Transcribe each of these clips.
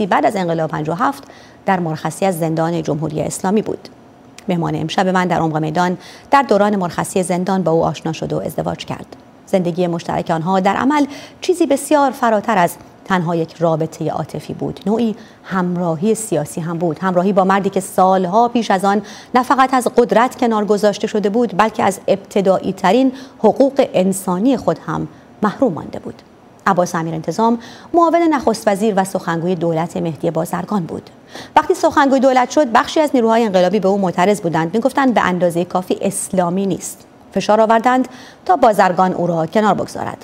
سیاسی بعد از انقلاب 57 در مرخصی از زندان جمهوری اسلامی بود. مهمان امشب من در عمق میدان در دوران مرخصی زندان با او آشنا شد و ازدواج کرد. زندگی مشترک آنها در عمل چیزی بسیار فراتر از تنها یک رابطه عاطفی بود. نوعی همراهی سیاسی هم بود. همراهی با مردی که سالها پیش از آن نه فقط از قدرت کنار گذاشته شده بود، بلکه از ابتدایی ترین حقوق انسانی خود هم محروم مانده بود. عباس امیرانتظام معاون نخست وزیر و سخنگوی دولت مهدی بازرگان بود. وقتی سخنگوی دولت شد، بخشی از نیروهای انقلابی به او معترض بودند. میگفتند به اندازه کافی اسلامی نیست. فشار آوردند تا بازرگان او را کنار بگذارد.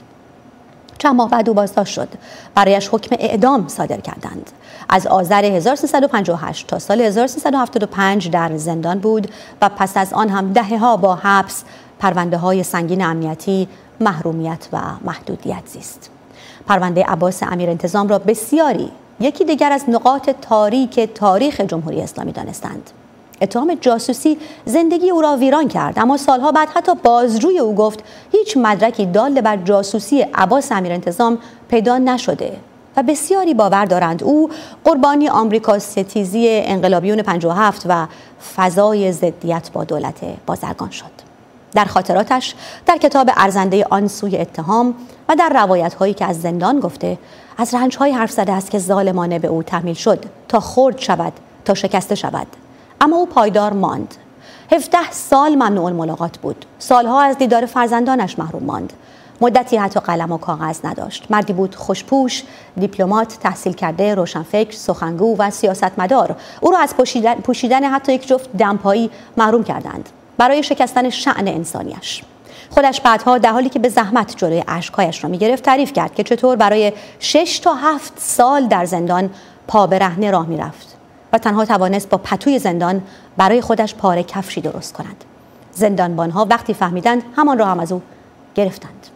چند ماه بعد او بازداشت شد. برایش حکم اعدام صادر کردند. از آذر 1358 تا سال 1375 در زندان بود و پس از آن هم دهه‌ها با حبس، پرونده‌های سنگین امنیتی، محرومیت و محدودیت زیست. پرونده عباس امیرانتظام را بسیاری یکی دیگر از نقاط تاریک تاریخ جمهوری اسلامی دانستند. اتهام جاسوسی زندگی او را ویران کرد، اما سالها بعد حتی بازجوی او گفت هیچ مدرکی دال بر جاسوسی عباس امیرانتظام پیدا نشده و بسیاری باور دارند او قربانی آمریکا ستیزی انقلابیون 57 و فضای ضدیت با دولت بازرگان شد. در خاطراتش در کتاب ارزنده آن سوی اتهام و در روایت‌هایی که از زندان گفته، از رنج‌های حرف زده است که ظالمانه به او تحمیل شد تا خرد شود، تا شکسته شود. اما او پایدار ماند. 17 سال ممنوع الملاقات بود. سالها از دیدار فرزندانش محروم ماند. مدتی حتی قلم و کاغذ نداشت. مردی بود خوشپوش، دیپلمات، تحصیل کرده، روشنفکر، سخنگو و سیاستمدار. او را از پوشیدن حتی یک جفت دمپایی محروم کردند برای شکستن شأن انسانیش. خودش بعدها در حالی که به زحمت جلوی اشک‌هایش را می‌گرفت تعریف کرد که چطور برای 6 تا 7 سال در زندان پا برهنه راه می‌رفت و تنها توانست با پتوی زندان برای خودش پاره کفشی درست کند. زندانبان‌ها وقتی فهمیدند همان را هم از او گرفتند.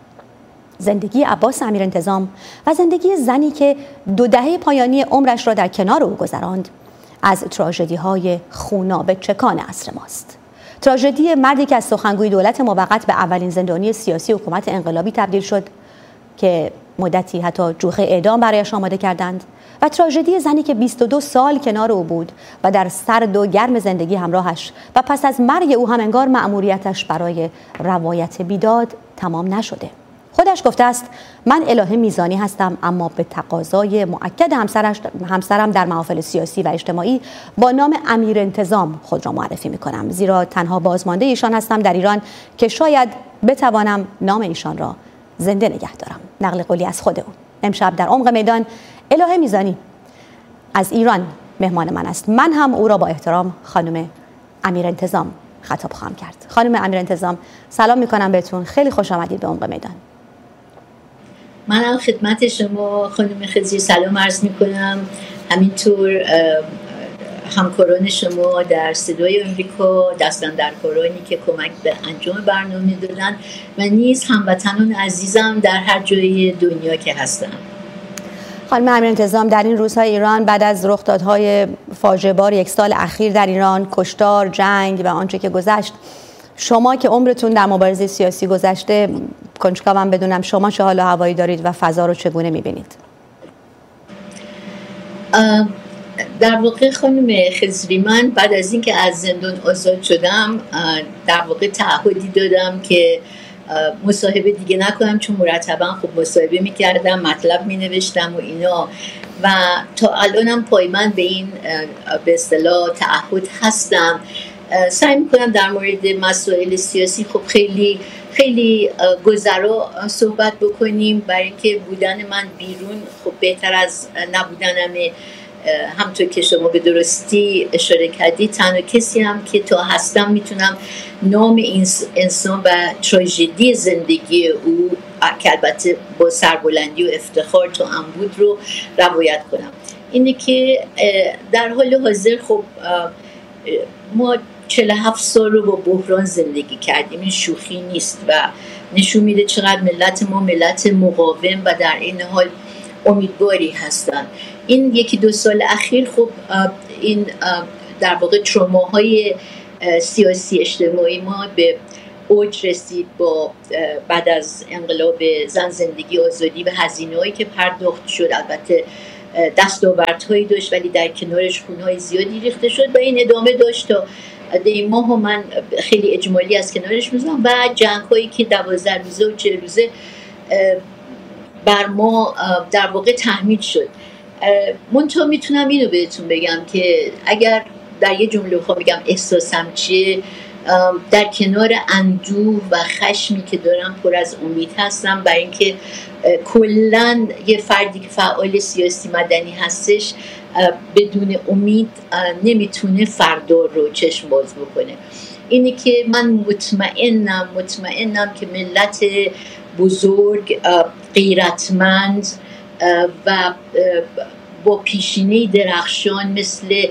زندگی عباس امیرانتظام و زندگی زنی که 2 دهه پایانی عمرش را در کنار او گذراند از تراژدی‌های خوناب چکان عصر ماست. تراژدی مردی که از سخنگوی دولت موقت به اولین زندانی سیاسی حکومت انقلابی تبدیل شد که مدتی حتی جوخه اعدام برایش آماده کردند، و تراژدی زنی که 22 سال کنار او بود و در سرد و گرم زندگی همراهش و پس از مرگ او هم انگار مأموریتش برای روایت بیداد تمام نشده. خودش گفته است من الهه میزانی هستم، اما به تقاضای مؤکد همسرم در محافل سیاسی و اجتماعی با نام امیرانتظام خود را معرفی میکنم، زیرا تنها بازمانده ایشان هستم در ایران که شاید بتوانم نام ایشان را زنده نگه دارم. نقل قولی از خود او. امشب در عمق میدان الهه میزانی از ایران مهمان من است. من هم او را با احترام خانم امیرانتظام خطاب خواهم کرد. خانم امیرانتظام سلام میکنم بهتون، خیلی خوش آمدید به عمق میدان. منم خدمت شما خانم خضری سلام عرض میکنم، همینطور همکاران شما در صدای آمریکا، دستاندرکارانی که کمک به انجام برنامه دادن و نیز هموطنان عزیزم در هر جای دنیا که هستن. خانم امیرانتظام، در این روزهای ایران بعد از رخدادهای فاجعه بار 1 سال اخیر در ایران، کشتار، جنگ و آنچه که گذشت، شما که عمرتون در مبارزه سیاسی گذشته، کنجکاوم بدونم شما چه حال و هوایی دارید و فضا رو چگونه می‌بینید؟ در واقع خانم خضری، من بعد از اینکه از زندان آزاد شدم در واقع تعهدی دادم که مصاحبه دیگه نکنم، چون مرتبا خب مصاحبه می‌کردم، مطلب می‌نوشتم و اینا، و تا الانم پایبند به این به اصطلاح تعهد هستم. سعی می‌کنم در مورد مسائل سیاسی خب خیلی گذرا صحبت بکنیم، برای اینکه بودن من بیرون خب بهتر از نبودنمه. همطور که شما به درستی اشاره کردید، تنها کسی هم که تا هستم میتونم نام این انسان و تراژدی زندگی او که البته با سربلندی و افتخار تا هم بود رو روایت کنم. اینه که در حال حاضر خب ما 47 سال رو با بحران زندگی کردیم، این شوخی نیست و نشون میده چقدر ملت ما ملت مقاوم و در این حال امیدواری هستن. این 1-2 سال اخیر خب این در واقع تروماهای سیاسی اجتماعی ما به اوج رسید با بعد از انقلاب زن، زندگی، آزادی و هزینه‌هایی که پرداخت شد. البته دستاوردهایی داشت ولی در کنارش خونهای زیادی ریخته شد و این ادامه داشت تا این ماه. من خیلی اجمالی از کنارش میزنم و جنگ‌هایی که 12 روزه و 40 روزه بر ما در واقع تحمیل شد. منتها میتونم اینو بهتون بگم که اگر در یه جمله بخوام بگم احساسم چیه، در کنار اندوه و خشمی که دارم پر از امید هستم، برای اینکه کلاً یه فردی که فعال سیاسی مدنی هستش بدون امید نمیتونه فردا رو چشم باز بکنه. اینی که من مطمئنم که ملت بزرگ، غیرتمند و با پیشینه درخشان مثل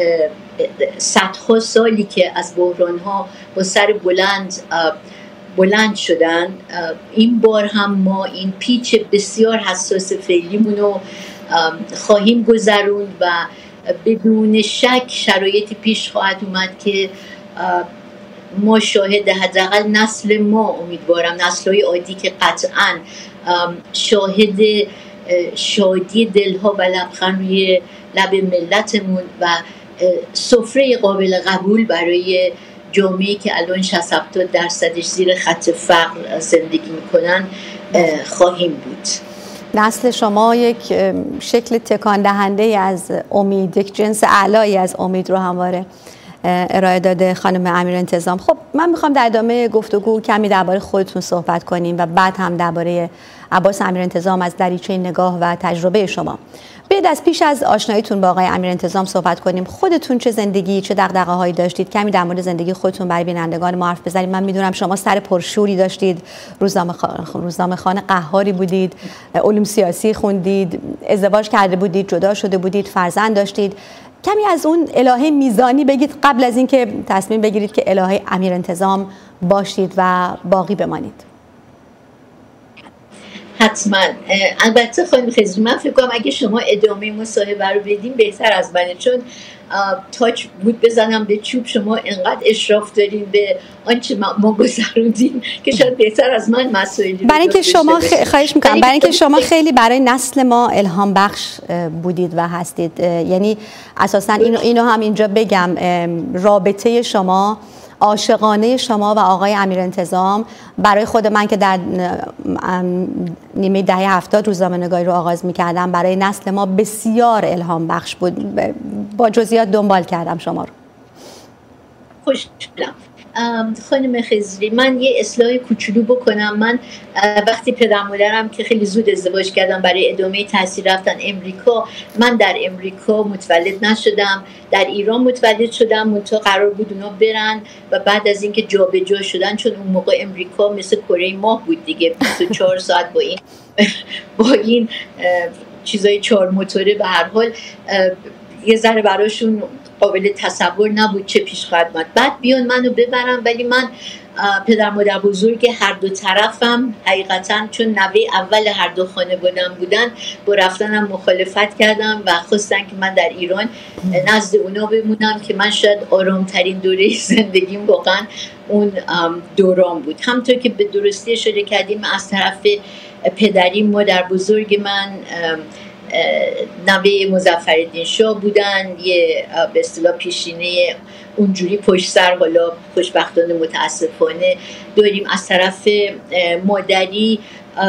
صدها سالی که از بحران‌ها با سر بلند شدن، این بار هم ما این پیچ بسیار حساس فعلیمون رو خواهیم گذروند و بدون شک شرایطی پیش خواهد اومد که ما شاهد، حداقل نسل ما، امیدوارم نسل‌های عادی که قطعاً شاهد شادی دلها و لبخند روی لب ملتمون و سفره قابل قبول برای جامعه‌ای که الان 60-70% زیر خط فقر زندگی میکنن خواهیم بود. نسل شما یک شکل تکان دهنده از امید، یک جنس اعلایی از امید رو همواره ارائه داده خانم امیرانتظام. خب من میخوام در ادامه گفتگو کمی درباره خودتون صحبت کنیم و بعد هم درباره عباس امیرانتظام از دریچه نگاه و تجربه شما. بیاید از پیش از آشناییتون با آقای امیرانتظام صحبت کنیم. خودتون چه زندگی، چه دغدغه‌هایی داشتید؟ کمی در مورد زندگی خودتون برای بینندگان ما حرف بزنید. من میدونم شما سر پرشوری داشتید، روزنامه‌خوان قهاری بودید، علوم سیاسی خوندید، ازدواج کرده بودید، جدا شده بودید، فرزند داشتید. کمی از اون الهه میزانی بگید قبل از اینکه تصمیم بگیرید که الهه امیرانتظام باشید و باقی بمانید. حتما. البته خانم خضری، من فکر کنم اگه شما ادامه مصاحبه رو بدین بهتر از منه، چون تاچ بود بزنم به چوب. شما انقدر اشراف دارین به آنچه ما گذروندیم که شاید بهتر از من مسائلی رو برای اینکه شما خواهش میکنم، برای اینکه شما خیلی برای نسل ما الهام بخش بودید و هستید. یعنی اساسا اینو هم اینجا بگم، رابطه شما، عاشقانه شما و آقای امیرانتظام برای خود من که در نیمه دهه 70 روزنامه‌نگاری رو آغاز می‌کردم، برای نسل ما بسیار الهام بخش بود. با جزئیات دنبال کردم شما رو. خوشحالم. خانم خضری، من یه اصلاح کوچولو بکنم. من وقتی پدر مادرم که خیلی زود ازدواج کردم برای ادامه تحصیل رفتن امریکا، من در امریکا متولد نشدم، در ایران متولد شدم. منتها قرار بود اونا برن و بعد از اینکه جابجا شدن، چون اون موقع امریکا مثل کره ماه بود دیگه، 24 ساعت با این چیزای 4 موتوره، به هر حال یه ذره براشون قابل تصور نبود چه پیش خواهد اومد. بعد بیان منو ببرن، ولی من پدر مادر بزرگ هر دو طرفم حقیقتا چون نوه اول هر دو خانواده‌ام بودن با رفتنم مخالفت کردم و خواستن که من در ایران نزد اونا بمونم که من شاید آرامترین دوره زندگیم واقعا اون دوران بود. همونطور که به درستی اشاره کردیم، از طرف پدری مادر بزرگ من نوه مظفرالدین شاه بودن، یه به اصطلاح پیشینه اونجوری پشت سر، حالا خوشبختانه متاسفانه داریم. از طرف مادری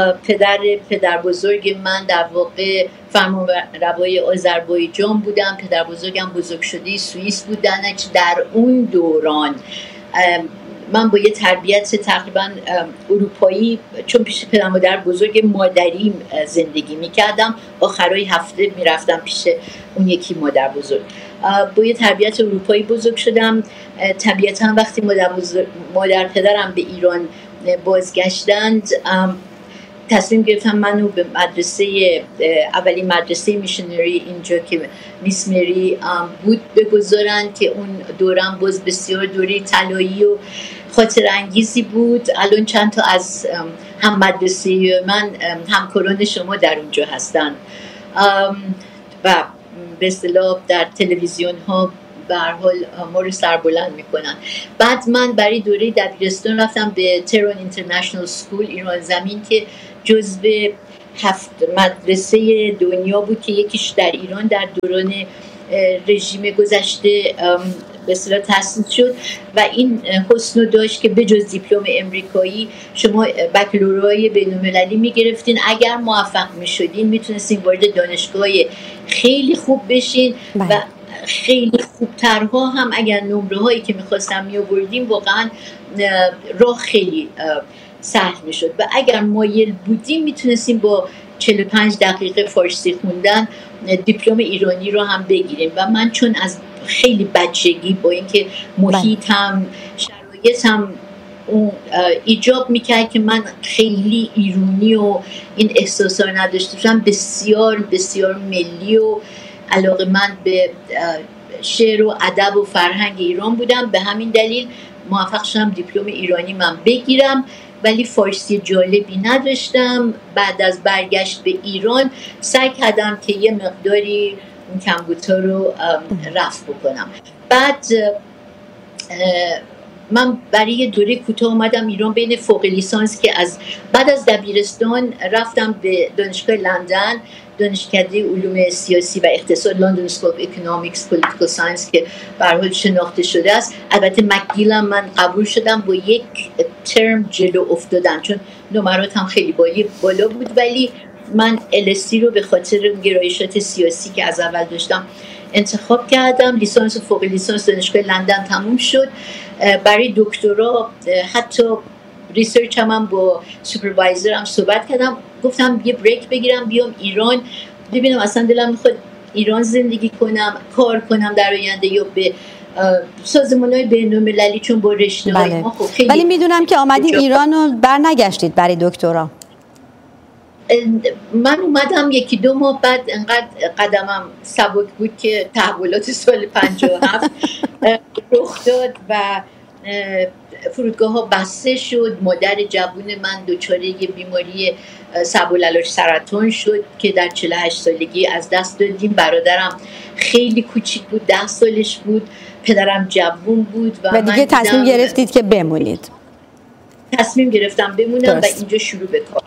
پدر بزرگ من در واقع فرمانروای آذربایجان بودن، پدر بزرگم بزرگ شده سوئیس بودن. در اون دوران من با یه تربیت تقریبا اروپایی، چون پیش پدر مادر بزرگ مادریم زندگی میکردم، آخرای هفته میرفتم پیش اون یکی مادر بزرگ. با یه تربیت اروپایی بزرگ شدم. طبیعتا وقتی مادر پدرم به ایران بازگشتند، تصمیم گرفتم منو به مدرسه، اولی مدرسه میشنری اینجا که میس مری بود بگذارن، که اون دوران باز بسیار دوره طلایی و خاطر انگیزی بود. الان چند تا از هم مدرسه من همکاران شما در اونجا هستن و به اصطلاح در تلویزیون ها به هر حال ما رو سربلند میکنن. بعد من برای دوره دبیرستان رفتم به تهران اینترنشنال سکول ایران زمین که جزو 7 مدرسه دنیا بود که یکیش در ایران در دوران رژیم گذشته به اصطلاح تأسیس شد و این حسن داشت که بجز دیپلم امریکایی شما بکالورای بین‌المللی میگرفتین، اگر موفق میشدین میتونستین وارد دانشگاه خیلی خوب بشین و خیلی خوبترها هم اگر نمره هایی که میخواستم میآوردیم واقعا راه خیلی سهل میشد و اگر مایل بودیم میتونستیم با 45 دقیقه فارسی خوندن دیپلم ایرانی رو هم بگیریم و من چون از خیلی بچگی با اینکه محیطم شرایطم ایجاب میکرد که من خیلی ایرانی و این احساسا رو نداشته باشم، بسیار بسیار ملی و علاقه‌مند به شعر و ادب و فرهنگ ایران بودم. به همین دلیل موفق شدم دیپلم ایرانی من بگیرم، ولی فارسی جالبی نداشتم. بعد از برگشت به ایران سعی کردم که یه مقداری این کمبودها رو رفع بکنم. بعد من برای یه دوره کوتاه اومدم ایران بین فوق لیسانس که بعد از دبیرستان رفتم به دانشگاه لندن، دانشکده علوم سیاسی و اقتصاد، لندن اسکول اف اکونومیکس پولیتیکال ساینس که به هر حال شناخته شده است. البته مکگیلم من قبول شدم، با یک ترم جلو افتادم چون نمراتم خیلی بالا بود، ولی من LSE رو به خاطر گرایشات سیاسی که از اول داشتم انتخاب کردم. لیسانس و فوق لیسانس دانشگاه لندن تموم شد. برای دکترا حتی ریسرچ هم با سوپروایزرم صحبت کردم، گفتم یه بریک بگیرم بیام ایران ببینم اصلا دلم میخواد ایران زندگی کنم، کار کنم در آینده یا به سازمان‌های بین‌المللی، چون با رشته‌های ما خب خیلی. ولی میدونم که آمدین ایران و برنگشتید برای دکترا. من اومدم 1-2 ماه بعد انقدر قدمم سبک بود که تحولات سال 57 رخ داد و فرودگاه ها بسته شد. مادر جوون من دچار یه بیماری سبولالش سرطان شد که در 48 سالگی از دست دادیم. برادرم خیلی کوچیک بود، 10 سالش بود. پدرم جوون بود و دیگه تصمیم گرفتید که بمونید. تصمیم گرفتم بمونم و اینجا شروع بکنم.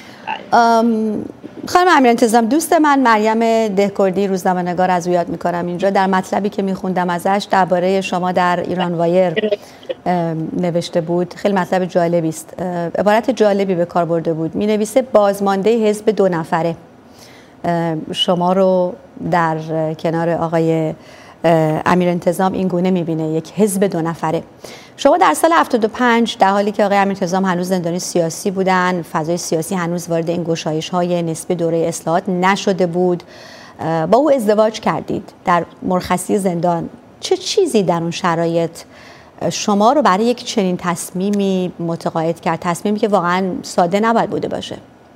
خانم امیرانتظام، دوست من مریم دهکردی روزنامه‌نگار از او یاد می‌کنم اینجا، در مطلبی که می‌خوندم ازش درباره شما در ایران وایر نوشته بود، خیلی مطلب جالبی است. عبارت جالبی به کار برده بود. می‌نویسه بازمانده حزب 2 نفره شما رو در کنار آقای امیرانتظام این گونه می‌بینه، یک حزب 2 نفره. شما در سال 75 در حالی که آقای امیرانتظام هنوز زندانی سیاسی بودن، فضای سیاسی هنوز وارد این گشایش‌های نسبی دوره اصلاحات نشده بود، با او ازدواج کردید در مرخصی زندان. چه چیزی در اون شرایط شما رو برای یک چنین تصمیمی متقاعد کرد؟ تصمیمی که واقعا ساده نباید بوده باشه.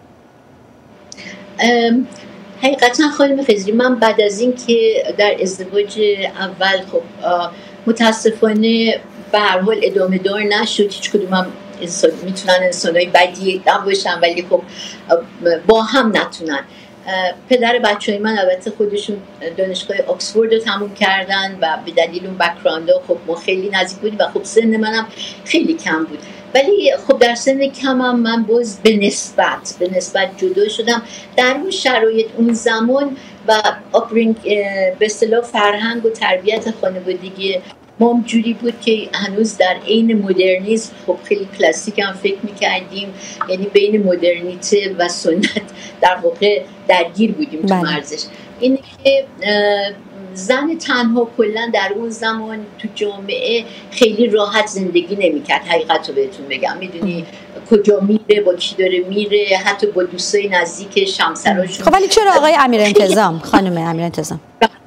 حقیقتا خانم خضری، من بعد از این که در ازدواج اول خب متاسفانه به هر حال ادامه دار نشد، هیچ کدومم میتونن انسانای بدی نباشن ولی خب با هم نتونن. پدر بچه‌های من البته خودشون دانشگاه آکسفورد رو تموم کردن و به دلیل اون بک‌گراندها خب ما خیلی نزدیک بودیم و خب سن منم خیلی کم بود، ولی خب در سن کمم من باز به نسبت جدا شدم. در اون شرایط اون زمان و آپرینگ به اصطلاح فرهنگ و تربیت خانوادگی ما جوری بود که هنوز در عین مدرنیسم خب خیلی کلاسیک هم فکر می‌کردیم، یعنی بین مدرنیته و سنت در واقع درگیر بودیم تو مرزش. اینه که زن تنها کلا در اون زمان تو جامعه خیلی راحت زندگی نمی‌کرد. حقیقت رو بهتون بگم، میدونی کجا میره، با کی داره میره، حتی با دوستای نزدیکش، همسراشون. خب ولی چرا آقای امیرانتظام، خانم امیرانتظام؟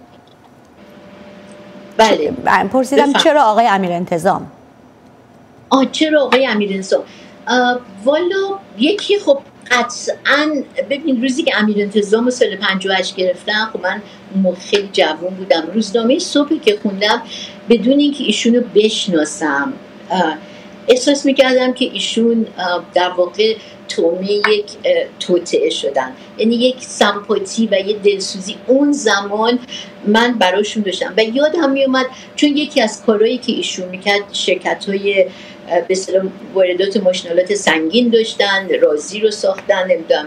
بله پرسیدم چرا آقای امیرانتظام؟ چرا آقای امیرانتظام؟ والا یکی خب قطعاً ببین، روزی که امیرانتظام سال 58 گرفتن خب من خیلی جوان بودم. روزنامه صبحی که خوندم بدون اینکه ایشونو بشناسم احساس میکردم که ایشون در واقع تومه یک توطئه شدن، یعنی یک سمپاتی و یک دلسوزی اون زمان من براشون داشتم و یادم میومد چون یکی از کارهایی که ایشون میکرد شرکت‌های به اصطلاح واردات ماشینالات سنگین داشتن، رازی رو ساختن، نمیدونم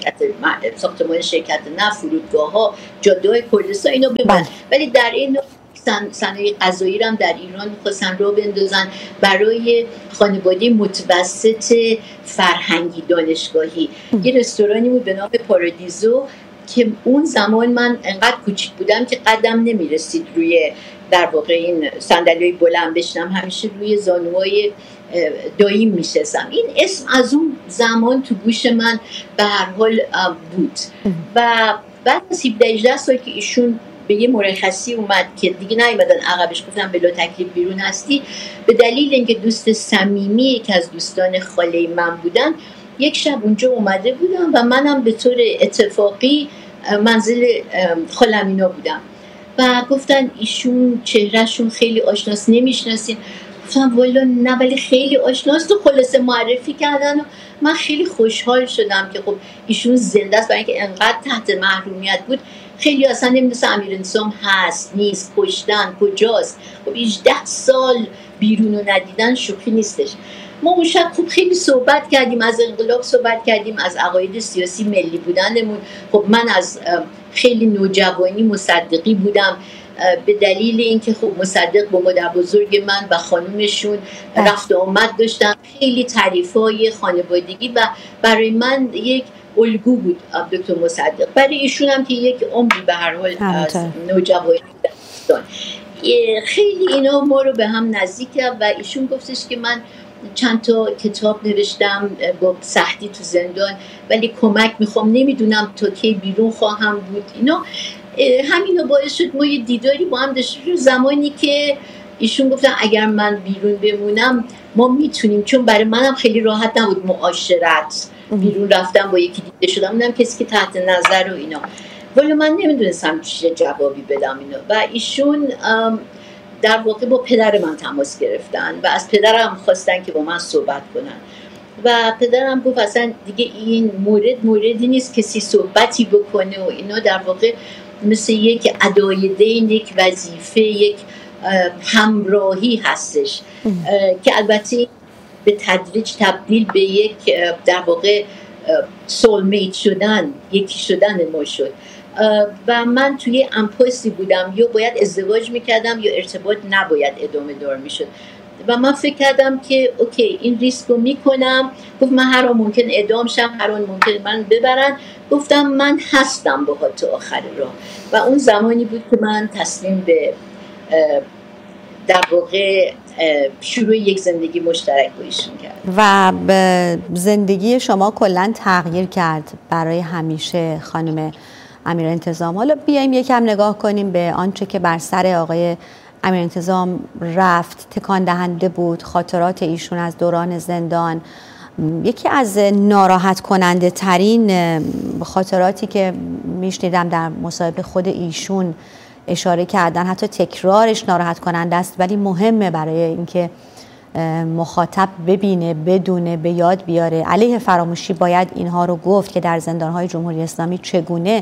ساختمان شرکت نفت، فرودگاه‌ها، جاده‌های کردستان اینا بمون. ولی در این صنایع غذایی هم در ایران می‌خواستن راه بندازن برای خانواده متوسط فرهنگی دانشگاهی. یه رستورانی بود به نام پارادیزو که اون زمان من انقدر کوچیک بودم که قدم نمی‌رسید روی در واقع این صندلی بلند بشنم، همیشه روی زانوهای داییم میشستم. این اسم از اون زمان تو گوش من به هر حال بود و بعد از 17-18 سال که ایشون به یه مرخصی اومد که دیگه نیومدن عقبش، گفتن بلا تکلیف بیرون هستی، به دلیل اینکه دوست صمیمی یک از دوستان خاله من بودن، یک شب اونجا اومده بودم و منم به طور اتفاقی منزل خالم اینا بودم و گفتن ایشون چهرهشون خیلی آشناست، نمیشناسین؟ گفتم والا نه ولی خیلی آشناست و خلاصه معرفی کردن و من خیلی خوشحال شدم که خب ایشون زنده است، برای اینکه انقدر تحت محرومیت بود خیلی اصلا نمیدونستن امیرانتظام هست نیست، کشتن کجاست. خب 18 سال بیرون رو ندیدن شوخی نیستش. ما اون شب خوب خیلی صحبت کردیم، از انقلاب صحبت کردیم، از عقاید سیاسی ملی بودنمون. خب من از خیلی نوجوانی مصدقی بودم به دلیل اینکه خب مصدق با مادر بزرگ من و خانومشون رفت و آمد داشتن، خیلی تعریفای خانوادگی و برای من یک الگو بود دکتر مصدق. برای ایشون هم که یک عمری به هر حال از نوجوانی داشتن، خیلی اینا ما رو به هم نزدیک کرد و ایشون گفتش که من چند تا کتاب نوشتم با سختی تو زندان ولی کمک میخوام، نمیدونم تا کی بیرون خواهم بود. اینا همینو باعث شد ما یه دیداری با هم داشتیم زمانی که ایشون گفتن اگر من بیرون بمونم ما میتونیم، چون برای منم خیلی راحت نبود معاشرت، بیرون رفتم با یکی دیده شدم، اونم کسی که تحت نظر و اینا، ولی من نمیدونستم چه جوابی بدم اینا. و ایشون در واقع با پدر من تماس گرفتن و از پدرم خواستن که با من صحبت کنن و پدرم گفت اصلا دیگه این موردی نیست کسی صحبتی بکنه و اینا، در واقع مثل یک ادای دین، یک وظیفه، یک همراهی هستش که البته به تدریج تبدیل به یک در واقع سولمیت شدن، یکی شدن ما شد. و من توی امپوسی بودم، یا باید ازدواج میکردم یا ارتباط نباید ادامه دار میشد و من فکر کردم که اوکی این ریسک رو میکنم. گفت من هر آن ممکن اعدام شم، هر آن ممکن من ببرن. گفتم من هستم باهات تا آخر راه و اون زمانی بود که من تصمیم به در واقع شروع یک زندگی مشترک با ایشون کرد و به زندگی شما کلاً تغییر کرد برای همیشه خانم امیرانتظام. حالا بیایم یکم نگاه کنیم به آنچه که بر سر آقای امیرانتظام رفت، تکان دهنده بود. خاطرات ایشون از دوران زندان یکی از ناراحت کننده ترین خاطراتی که میشنیدم در مصاحبه خود ایشون اشاره کردن، حتی تکرارش ناراحت کننده است ولی مهمه برای اینکه مخاطب ببینه، بدونه، به یاد بیاره. علیه فراموشی باید اینها رو گفت که در زندان‌های جمهوری اسلامی چگونه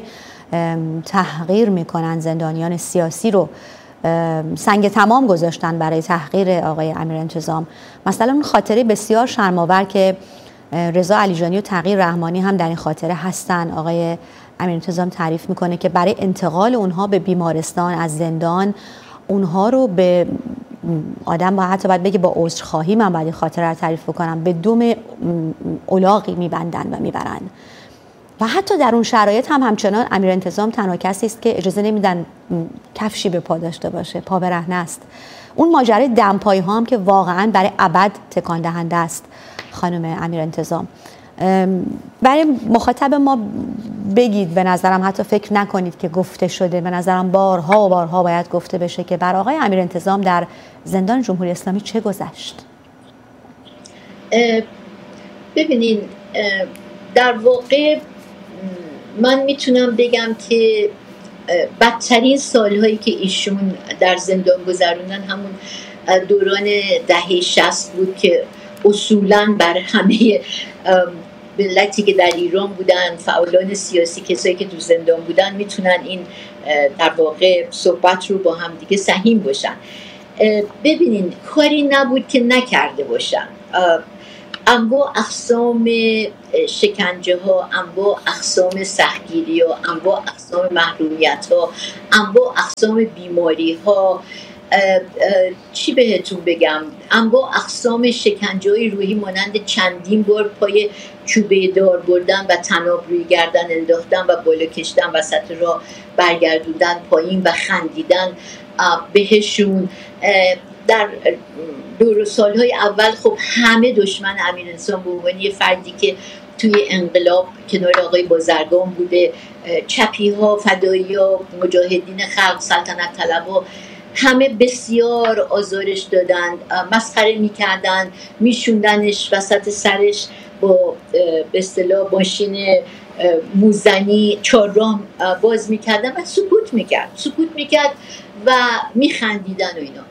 تحقیر میکنن زندانیان سیاسی رو، سنگ تمام گذاشتن برای تحقیر آقای امیرانتظام. مثلا اون خاطره بسیار شرم‌آور که رضا علیجانی و تغییر رحمانی هم در این خاطره هستن. آقای امیرانتظام تعریف میکنه که برای انتقال اونها به بیمارستان از زندان، اونها رو به آدم حتی باید بگه با عذرخواهی من باید خاطره رو تعریف بکنم، به دم الاغی میبندن و میبرن و حتی در اون شرایط هم همچنان امیرانتظام تنها کسی است که اجازه نمیدن کفشی به پا داشته باشه، پا برهنه است. اون ماجرای دمپایی ها هم که واقعا برای ابد تکان دهنده است. خانم امیرانتظام برای مخاطب ما بگید، به نظرم حتی فکر نکنید که گفته شده، به نظرم بارها و بارها باید گفته بشه که بر آقای امیرانتظام در زندان جمهوری اسلامی چه گذشت. ببینید در واقع من میتونم بگم که بدترین سالهایی که ایشون در زندان گذروندن همون دوران دهه 60 بود که اصولاً بر همه ملتی که در ایران بودن، فعالان سیاسی، کسایی که تو زندان بودن، میتونن این در واقع صحبت رو با هم دیگه سهیم باشن. ببینین کاری نبود که نکرده باشن. انواع اقسام شکنجه ها، انواع اقسام سختگیری ها، انواع اقسام محرومیت ها، انواع اقسام بیماری ها، چی بهتون بگم، انواع اقسام شکنجه های روحی مانند چندین بار پای چوبه دار بردن و طناب روی گردن انداختن و بالا کشیدن وسط راه برگردوندن پایین و خندیدن بهشون. در دور سالهای اول خب همه دشمن امیرانتظام به عنوان یه فردی که توی انقلاب کنار آقای بازرگان بوده، چپی ها، فدایی ها، مجاهدین خلق، سلطنت طلبها، همه بسیار آزارش دادند، مسخره میکردن، میشوندنش وسط سرش با به اصطلاح ماشین موزنی چهارراه باز میکردن و سکوت میکرد و میخندیدن و اینا.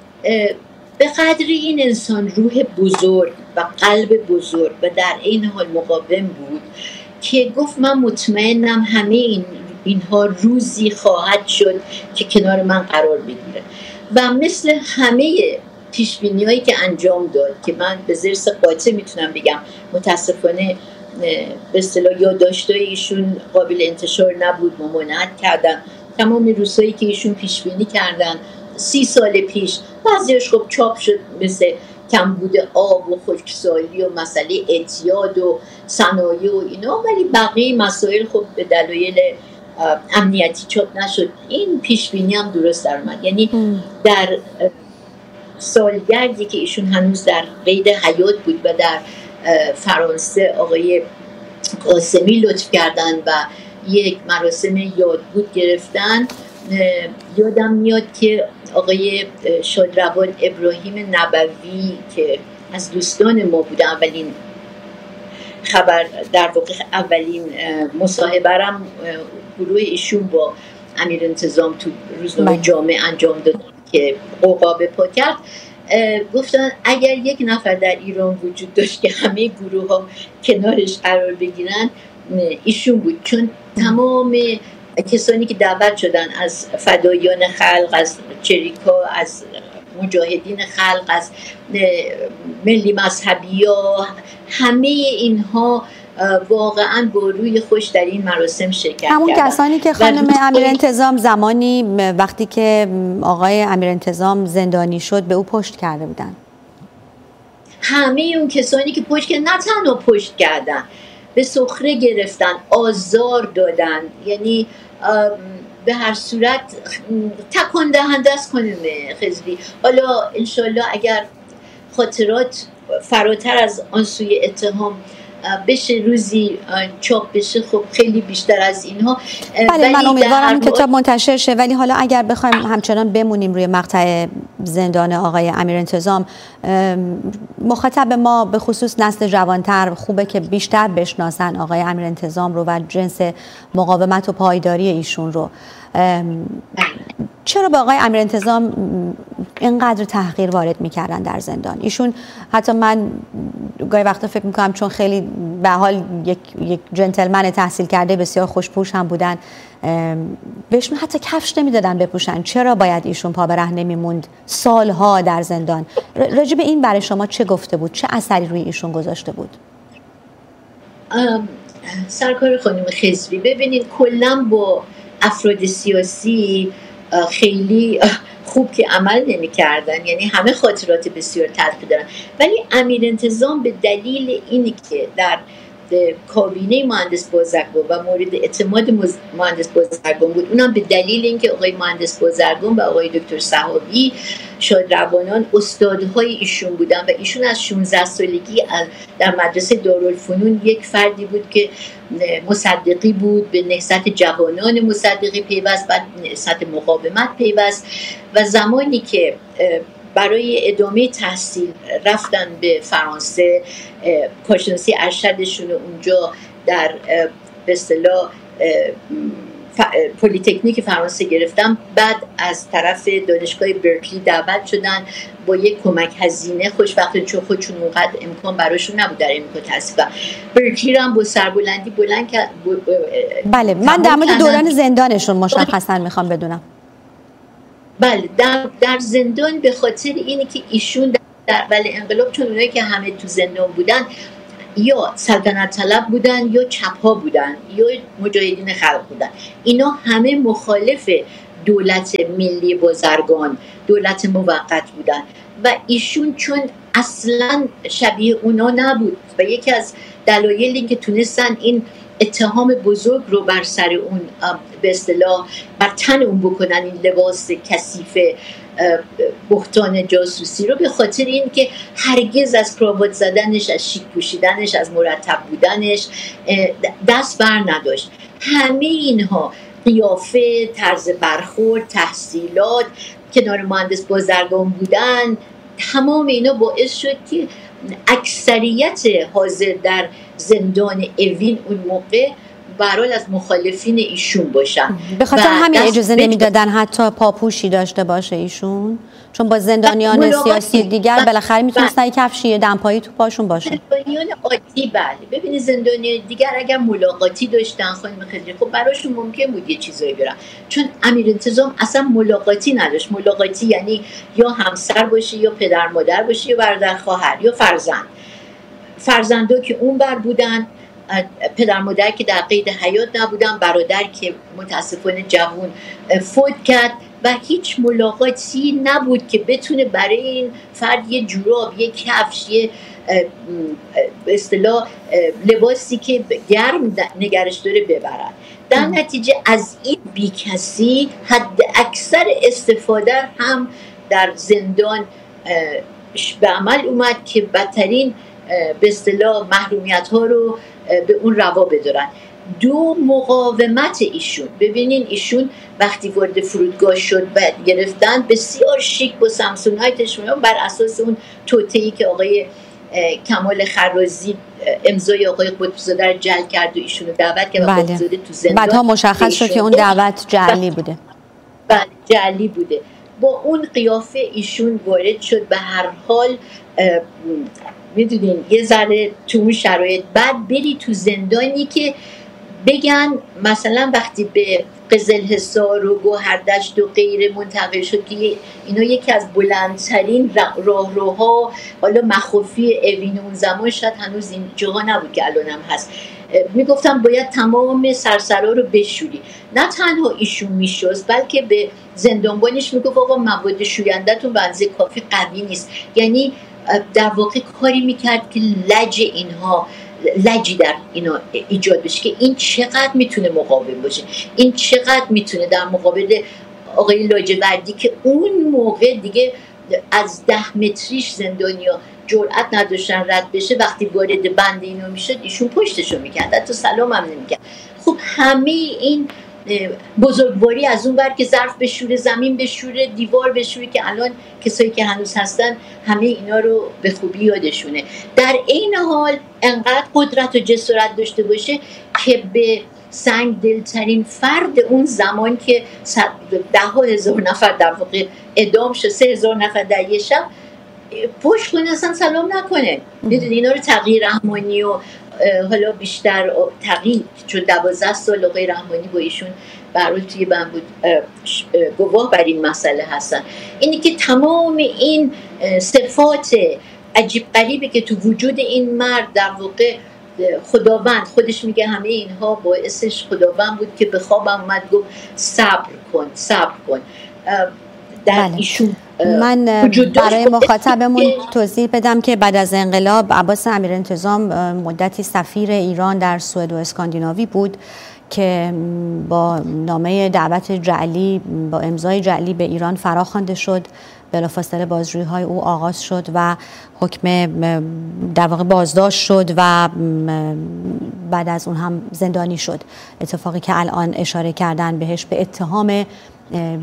به قدری این انسان روح بزرگ و قلب بزرگ و در این حال مقاوم بود که گفت من مطمئنم همه اینها روزی خواهد شد که کنار من قرار بگیره و مثل همه پیشبینی‌هایی که انجام داد که من به ضرس قاطع میتونم بگم متاسفانه به اصطلاح یادداشت‌های ایشون قابل انتشار نبود، ممانعت کردن. تمام روزهایی که ایشون پیشبینی کردن 30 سال پیش بعضیش خب چاپ شد، مثل کمبود آب و خشکسالی و مسئله اعتیاد و صنایع و اینا، ولی بقیه مسائل خب به دلایل امنیتی چاپ نشد. این پیشبینی هم درست در اومد. یعنی در سالگردی که ایشون هنوز در قید حیات بود و در فرانسه آقای قاسمی لطف کردن و یک مراسم یادبود گرفتن، یادم میاد که آقای شادروان ابراهیم نبوی که از دوستان ما بوده، اولین خبر در واقع اولین مصاحبه‌ام گروه ایشون با امیرانتظام تو روزنامه جامعه انجام دادن که عقاب پا کرد، گفتن اگر یک نفر در ایران وجود داشت که همه گروه ها کنارش قرار بگیرن ایشون بود، چون تمام کسانی که دعوت شدن از فدایان خلق، از چریکا، از مجاهدین خلق، از ملی مذهبی ها، همه اینها واقعا با روی خوش در این مراسم شرکت کردن. همون کسانی که خانم امیرانتظام زمانی وقتی که آقای امیرانتظام زندانی شد به او پشت کرده بودن. همه اون کسانی که پشت کردن، نه تنها پشت کردن، به سخره گرفتن، آزار دادن، یعنی به هر صورت تکان دهنده است خانم خضری. حالا انشالله اگر خاطرات فراتر از آن سوی اتهام بشه، روزی چاپ بشه، خب خیلی بیشتر از اینها. بله من امیدوارم کتاب منتشر شه، ولی حالا اگر بخوایم همچنان بمونیم روی مقطع زندان آقای امیرانتظام، مخاطب ما به خصوص نسل جوانتر خوبه که بیشتر بشناسن آقای امیرانتظام رو و جنس مقاومت و پایداری ایشون رو. چرا به آقای امیرانتظام اینقدر تحقیر وارد میکردن در زندان؟ ایشون حتی من گاهی وقتا فکر میکنم چون خیلی به حال یک جنتلمن تحصیل کرده بسیار خوشپوش هم بودن، بهشون حتی کفش نمیدادن بپوشن. چرا باید ایشون پا به ره نمیموند سالها در زندان؟ راجع به این برای شما چه گفته بود؟ چه اثری روی ایشون گذاشته بود؟ سرکار خانم خضری، ببینید کلا با افراد سیاسی خیلی خوب که عمل نمی کردن، یعنی همه خاطرات بسیار تلخی دارن، ولی امیرانتظام به دلیل اینی که در کابینه مهندس بازرگان و مورد اعتماد مهندس بازرگان بود، اونم به دلیل اینکه آقای مهندس بازرگان و آقای دکتر صحابی شادروانان استادهای ایشون بودن و ایشون از 16 سالگی در مدرسه دارالفنون یک فردی بود که مصدقی بود، به نهضت جوانان مصدقی پیوست، بعد نهضت مقاومت پیوست و زمانی که برای ادامه تحصیل رفتن به فرانسه، کارشناسی ارشدشون اونجا در به اصطلاح پلی‌تکنیک فرانسه گرفتن، بعد از طرف دانشگاه برکلی دعوت شدن با یک کمک هزینه، خوشبختانه چون خودشون اونقدر امکان براشون نبود در امریکا تحصیل، برکلی رو هم با سربلندی بلند کرد. بله من در مورد دوران زندانشون مشخصا میخوام بدونم. بله در زندان به خاطر اینی که ایشون در اول انقلاب، چون اونایی که همه تو زندان بودن یا سلطنت طلب بودن یا چپ‌ها بودن یا مجاهدین خلق بودن، اینا همه مخالف دولت ملی بازرگان، دولت موقت بودن و ایشون چون اصلا شبیه اونا نبود و یکی از دلایلی که تونستن این اتهام بزرگ رو بر سر اون به اصطلاح بر تن اون بکنن، این لباس کثیف بهتان جاسوسی رو، به خاطر این که هرگز از کراوات زدنش، از شیک پوشیدنش، از مرتب بودنش دست بر نداشت. همه اینها، قیافه، طرز برخورد، تحصیلات، کنار مهندس بازرگان بودن، تمام اینا باعث شد که اکثریت حاضر در زندان اوین اون موقع برحال از مخالفین ایشون باشن. به خاطر همین اجازه نمیدادن حتی پاپوشی داشته باشه ایشون، چون با زندانیان سیاسی دیگر بالاخره میتونستن یک کفشی دمپایی تو پاشون باشه. زندانیان عادی بله، ببینید زندانیان دیگر اگر ملاقاتی داشتن خانم خضری، خب براشون ممکن بود یه چیزایی برن، چون امیر انتظام اصلا ملاقاتی نداشت. ملاقاتی یعنی یا همسر باشه یا پدر مادر باشه یا برادر خواهر یا فرزندو که اون بر بودن، پدر مادر که در قید حیات نبودن، برادر که متاسفانه جوان فوت کرد و هیچ ملاقاتی نبود که بتونه برای این فرد یه جوراب، یه کفش، یه به اصطلاح لباسی که گرم نگرش داره ببرن. در نتیجه از این بیکسی حد اکثر استفاده هم در زندان به عمل اومد که بدترین به اصطلاح محرومیت ها رو به اون روا بدارن. دو، مقاومت ایشون. ببینین ایشون وقتی وارد فرودگاه شد و گرفتن، بسیار شیک با سامسونایتش بر اساس اون توطئه‌ای که آقای کمال خرازی امضای آقای قطب‌زاده رو جعل کرد و ایشونو دعوت کرد و قطب‌زاده تو زندان. بعدها مشخص شد که اون دعوت جعلی بوده. بله جعلی بوده. با اون قیافه ایشون وارد شد. به هر حال میدونین یه ذره تو اون شرایط بعد بری تو زندانی که بگن مثلا وقتی به قزلحصار و گوهردشت و غیره منتقل شد که اینا یکی از بلندترین راهروها، حالا مخافی اوین اون زمان، شاید هنوز این جاها نبود که الان هم هست، میگفتم باید تمام سرسرا رو بشوری. نه تنها ایشون میشست بلکه به زندانبانش میگفت آقا مواد شوینده‌تون به اندازه کافی قوی نیست. یعنی در واقع کاری میکرد که لجی در اینا ایجاد بشه که این چقدر میتونه مقاوم باشه، این چقدر میتونه در مقابل آقای لاجوردی که اون موقع دیگه از 10 متریش زندانیا جرأت نداشتن رد بشه، وقتی وارد بند اینو میشد ایشون پشتشو میکرد، حتی سلام هم نمیکرد. خب همه این بزرگواری از اون ور که ظرف بشوره، زمین بشوره، دیوار بشوره، که الان کسایی که هنوز هستن همه اینا رو به خوبی یادشونه. در این حال انقدر قدرت و جسارت داشته باشه که به سنگ دلترین فرد اون زمان که 10,000 نفر در واقع اعدام شد، 3,000 نفر در یه شب، پشت کنه اصلا سلام نکنه. میدونی اینا رو تغییر رحمانی و حالا بیشتر تغییر، چون 12 سال آقای رحمانی با ایشون برای توی بند بود، گواه بر این مسئله هستن. اینی که تمام این صفات عجیب غریبی که تو وجود این مرد، در واقع خداوند خودش میگه همه اینها باعثش خداوند بود که به خوابم اومد گفت صبر کن. در ایشون من برای مخاطبمون توضیح بدم که بعد از انقلاب عباس امیرانتظام مدتی سفیر ایران در سوئد و اسکاندیناوی بود که با نامه دعوت جعلی، با امضای جعلی به ایران فراخوانده شد. بلافاصله بازجویی‌های او آغاز شد و حکم در واقع بازداشت شد و بعد از اون هم زندانی شد. اتفاقی که الان اشاره کردن بهش به اتهام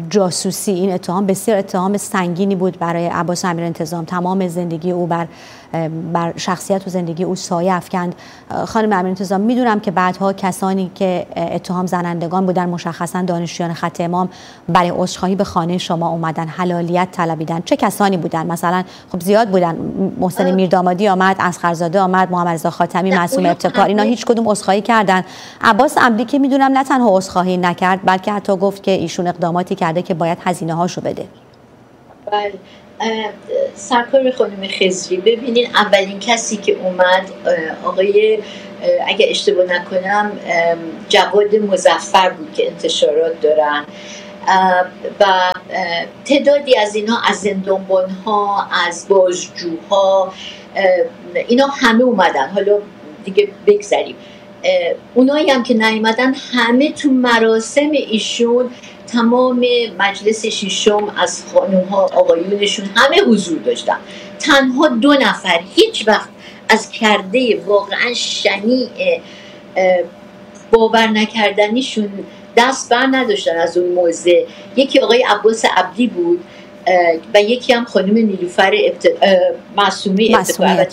جاسوسی، این اتهام بسیار اتهام سنگینی بود برای عباس امیرانتظام. تمام زندگی او بر بر شخصیت و زندگی او سایه افکند. خانم امیرانتظام، میدونم که بعدها کسانی که اتهام زنندگان بودن، مشخصا دانشجویان خط امام، برای عذرخواهی به خانه شما اومدن، حلالیت طلبیدن. چه کسانی بودن؟ مثلا خب زیاد بودن، محسن میردامادی آمد، اصغرزاده آمد، محمد رضا خاتمی، معصومه ابتکار، اینا هیچ کدوم عذرخواهی کردن. عباس عبدی که میدونم نه تنها عذرخواهی نکرد، بلکه حتی گفت که ایشون اقداماتی کرده که باید هزینه هاشو بده. بله سرکار خانم خضری، ببینین اولین کسی که اومد آقای اگه اشتباه نکنم جواد مظفر بود که انتشارات دارن و تعدادی از اینا، از زندانبان‌ها، از بازجوها، اینا همه اومدن. حالا دیگه بگذاریم اونایی هم که نیومدن، همه تو مراسم ایشون، تمام مجلس ششم از خانوم‌ها آقایونشون همه حضور داشتن. تنها 2 نفر هیچ وقت از کرده واقعا شنیع باور نکردنیشون دست بر نداشتن از اون موضع. یکی آقای عباس عبدی بود و یکی هم خانم نیلوفر معصومه ابتکار،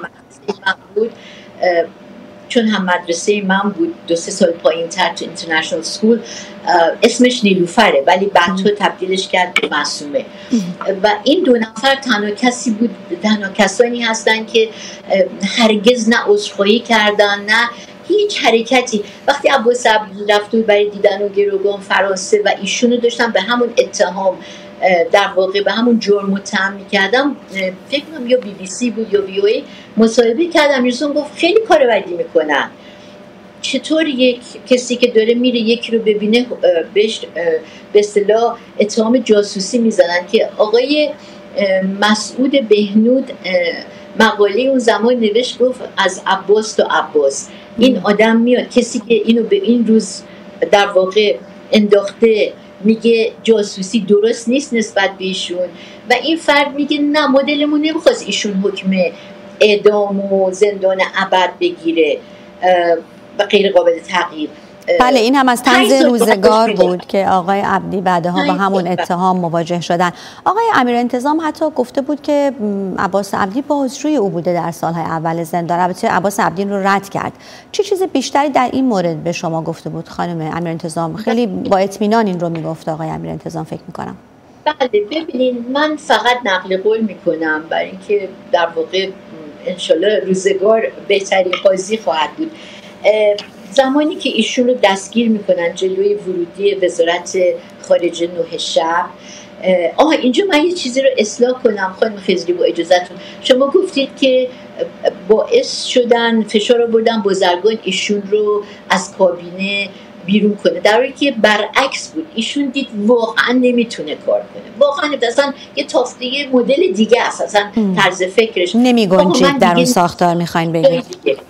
چون هم مدرسه من بود 2-3 سال پایین تر تو اینترنشنال سکول، اسمش نیلوفره ولی بعدها تبدیلش کرد به معصومه. و این 2 نفر تنها کسانی هستن که هرگز نه عذرخواهی کردن نه هیچ حرکتی. وقتی عباس عبدی رفت برای دیدن و گروگان فرانسه و ایشونو داشتن به همون اتهام، در واقع به همون جرم متهم می‌کردم، فکر کنم یا BBC بود یا VOA، مصاحبه کردم. ایشون گفت خیلی کار بدی میکنن. چطور یک کسی که داره میره یکی رو ببینه بهش به اصطلاح اتهام جاسوسی میزنن؟ که آقای مسعود بهنود مقاله اون زمان نوشت، گفت از عباس تا عباس این آدم میاد، کسی که اینو به این روز در واقع انداخته میگه جاسوسی درست نیست نسبت به ایشون، و این فرد میگه نه ما دلمون نمیخواست ایشون حکم اعدام و زندان ابد بگیره و غیر قابل تغییر. بله این هم از طنز روزگار بود که آقای عبدی بعدها با همون اتهام مواجه شدن. آقای امیرانتظام حتی گفته بود که عباس عبدی بازجوی او بوده در سالهای اول زندان. البته عباس عبدی رو رد کرد. چه چیز بیشتری در این مورد به شما گفته بود خانم امیرانتظام؟ خیلی با اطمینان این رو میگفت آقای امیرانتظام فکر میکنم. بله ببینین من فقط نقل قول میکنم برای اینکه در واقع انشالله روزگار بهترین قاضی خواهد بود. زمانی که ایشون رو دستگیر میکنن جلوی ورودی وزارت خارجه 9 شب، اینجا من یه چیزی رو اصلاح کنم خانم خضری با اجازهتون. شما گفتید که باعث شدن فشار آوردن بازرگان ایشون رو از کابینه بیرون کنه، در حالی که برعکس بود. ایشون دید واقعا نمیتونه کار کنه، واقعا اصلا یه تافته مدل دیگه است، اصلا طرز فکرش نمیگنجید در اون ساختار. میخواین بگید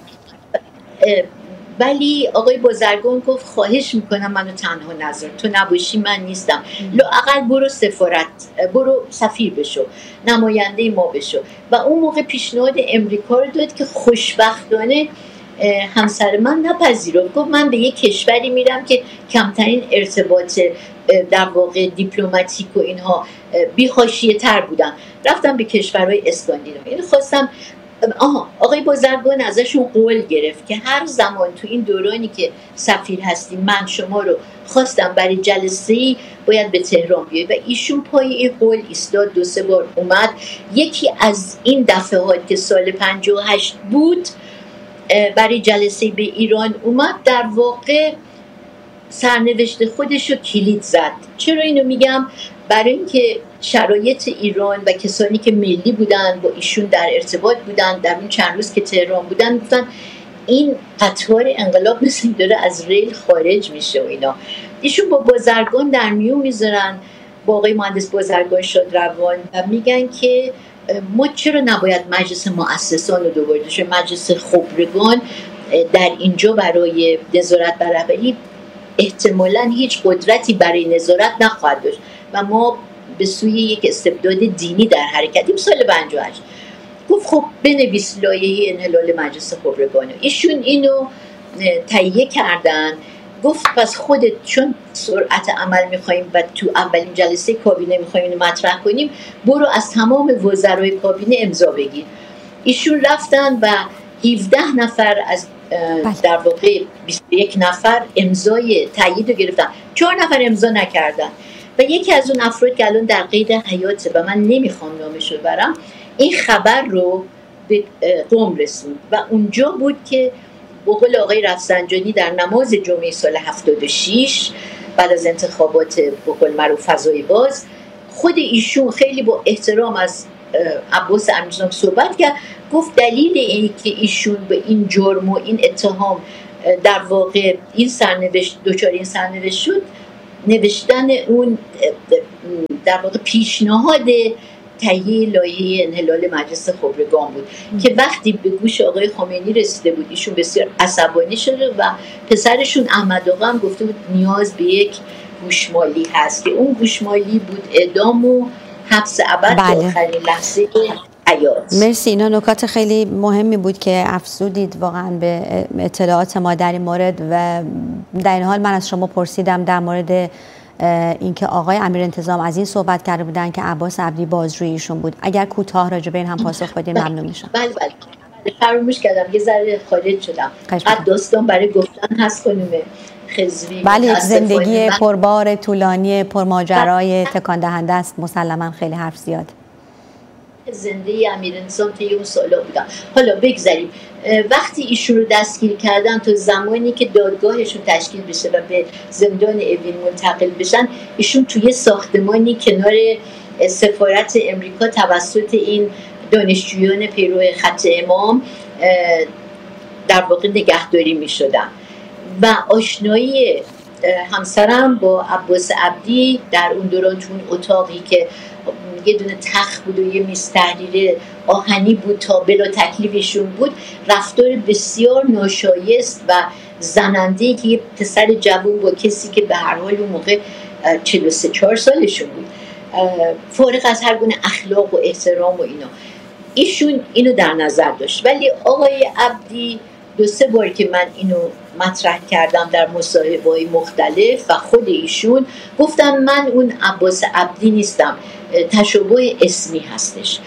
ولی آقای بازرگان گفت خواهش میکنم منو تنها نذار، تو نباشی من نیستم، لااقل برو سفارت، برو سفیر بشو، نماینده ما بشو. و اون موقع پیشنهاد امریکا رو داد که خوشبختانه همسر من نپذیرفت. گفت من به یک کشوری میرم که کمترین ارتباط در واقع دیپلماتیک و اینها بی‌حاشیه تر بودن. رفتم به کشورهای اسکاندیناوی. اینو خواستم آقای بازرگان ازشون قول گرفت که هر زمان تو این دورانی که سفیر هستیم من شما رو خواستم برای جلسه‌ای باید به تهران بیاید، و ایشون پای این قول ایستاد. 2-3 بار اومد. یکی از این دفعات که سال 58 بود برای جلسه به ایران اومد، در واقع سرنوشت خودش رو کلید زد. چرا اینو میگم؟ برای اینکه شرایط ایران و کسانی که ملی بودن با ایشون در ارتباط بودن، در این چند روز که تهران بودن گفتن این قطار انقلاب مثل داره از ریل خارج میشه و اینا. ایشون با بازرگان در میون میذارن، با آقای مهندس بازرگان شادروان، و میگن که ما چرا نباید مجلس مؤسسان رو دوباره داشته، مجلس خبرگان در اینجا برای نظارت بر رهبری احتمالاً هیچ قدرتی برای نظارت نخواهد داشت و ما به سوی یک استبداد دینی در حرکتیم. سال 58 گفت خب بنویس لایحه انحلال مجلس خبرگان. ایشون اینو تهیه کردن. گفت پس خودت چون سرعت عمل میخواییم و تو اولین جلسه کابینه میخواییم اینو مطرح کنیم، برو از تمام وزرای کابینه امضا بگیر. ایشون رفتن و 17 نفر از در واقع 21 نفر امضای تایید رو گرفتن، 4 نفر امضا نکردن و یکی از اون افراد که الان در قید حیاته و من نمیخوام نامش رو برم، این خبر رو به قم رسوند و اونجا بود که به قول آقای رفسنجانی در نماز جمعه سال 76 بعد از انتخابات به قول معروف فضای باز، خود ایشون خیلی با احترام از عباس امیرنژاد صحبت کرد، گفت دلیل این که ایشون به این جرم و این اتهام در واقع این سرنوشت دچار این سرنوشت شد، نوشتن اون در واقع پیشنهاد تهیه لایحه انحلال مجلس خبرگان بود که وقتی به گوش آقای خامنه‌ای رسیده بود ایشون بسیار عصبانی شده و پسرشون احمد آقا هم گفته بود نیاز به یک گوشمالی هست که اون گوشمالی بود اعدام و حبس ابد تا آخرین لحظه حیات. مرسی، اینا نکات خیلی مهمی بود که افزودید واقعا به اطلاعات ما در این مورد و در این حال من از شما پرسیدم در مورد اینکه آقای امیرانتظام از این صحبت کرده بودن که عباس عبدی بازجوی ایشون بود. اگر کوتاه راجع به این هم پاسخ بدین ممنون میشم. بله فراموش کردم یه ذره خارج شدم. بعد داستان برای گفتن هست خانم خضری. بله، یک زندگی پربار طولانی پرماجرای تکان دهنده است، مسلما خیلی حرف زیاد. زنده امیرانتظام طی اون سالا بودم. حالا بگذاریم وقتی ایشون رو دستگیر کردن تا زمانی که دادگاهشون تشکیل بشه و به زندان اوین منتقل بشن، ایشون توی ساختمانی کنار سفارت امریکا توسط این دانشجویان پیرو خط امام در واقع نگهداری می شدن و آشنایی همسرم با عباس عبدی در اون دوران تو اون اتاقی که یه دونه تخت بود و یه میز تحریر آهنی بود تا بلا تکلیفشون بود، رفتار بسیار ناشایست و زننده‌ای که یه پسر جوان با کسی که به هر حال اون موقع 43-4 سالشون بود، فارغ از هر گونه اخلاق و احترام و ایشون اینو در نظر داشت. ولی آقای عبدی 2-3 بار که من اینو مطرح کردم در مصاحبه‌های مختلف و خود ایشون گفتن من اون عباس عبدی نیستم، تشابه اسمی هستش.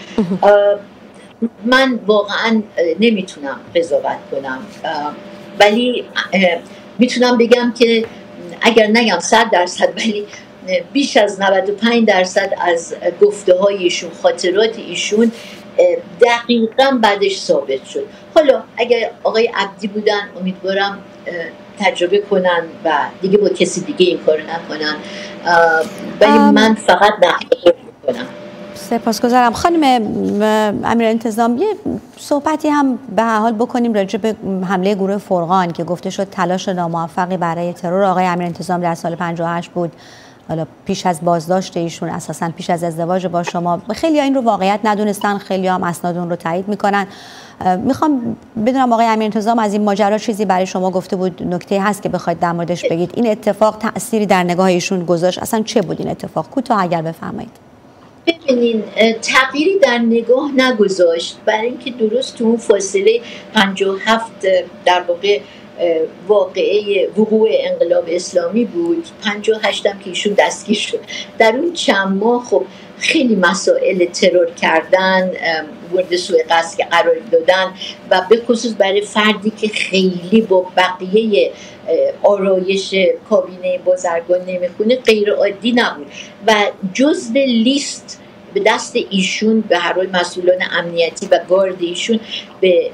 من واقعا نمیتونم قضاوت کنم، ولی میتونم بگم که اگر نگم 100% ولی بیش از 95% از گفته های ایشون، خاطرات ایشون دقیقاً بعدش ثابت شد. حالا اگر آقای عبدی بودن امیدوارم تجربه کنن و دیگه با کسی دیگه این کارو نکنن، ولی من فقط نقد کنم. سپاسگزارم. خانم امیرانتظام، یه صحبتی هم به هر حال بکنیم راجع به حمله گروه فرقان که گفته شد تلاش ناموفقی برای ترور آقای امیرانتظام در سال 58 بود، حالا پیش از بازداشت ایشون، اساساً پیش از ازدواج با شما. خیلی ها این رو واقعیت ندونستن، خیلی هم اسناد اون رو تایید میکنن. میخوام بدونم آقای امیرانتظام از این ماجرا چیزی برای شما گفته بود، نکته هست که بخواید در موردش بگید؟ این اتفاق تأثیری در نگاه ایشون گذاشت؟ اصلا چه بود این اتفاق؟ کوتاه اگر بفرمایید. ببینین، تغییری در نگاه نگذاشت، برای اینکه درست تو اون فاصله 57 در واقع واقعه وقوع انقلاب اسلامی بود، 58 هم که ایشون دستگیر شد. در اون چند ماه خب خیلی مسائل ترور کردن، مورد سوء قصد قرار دادن و به خصوص برای فردی که خیلی با بقیه آرایش کابینه بازرگان نمیخونه غیر عادی نبود و جزو لیست به دست ایشون به هر حال مسئولان امنیتی و گارد ایشون به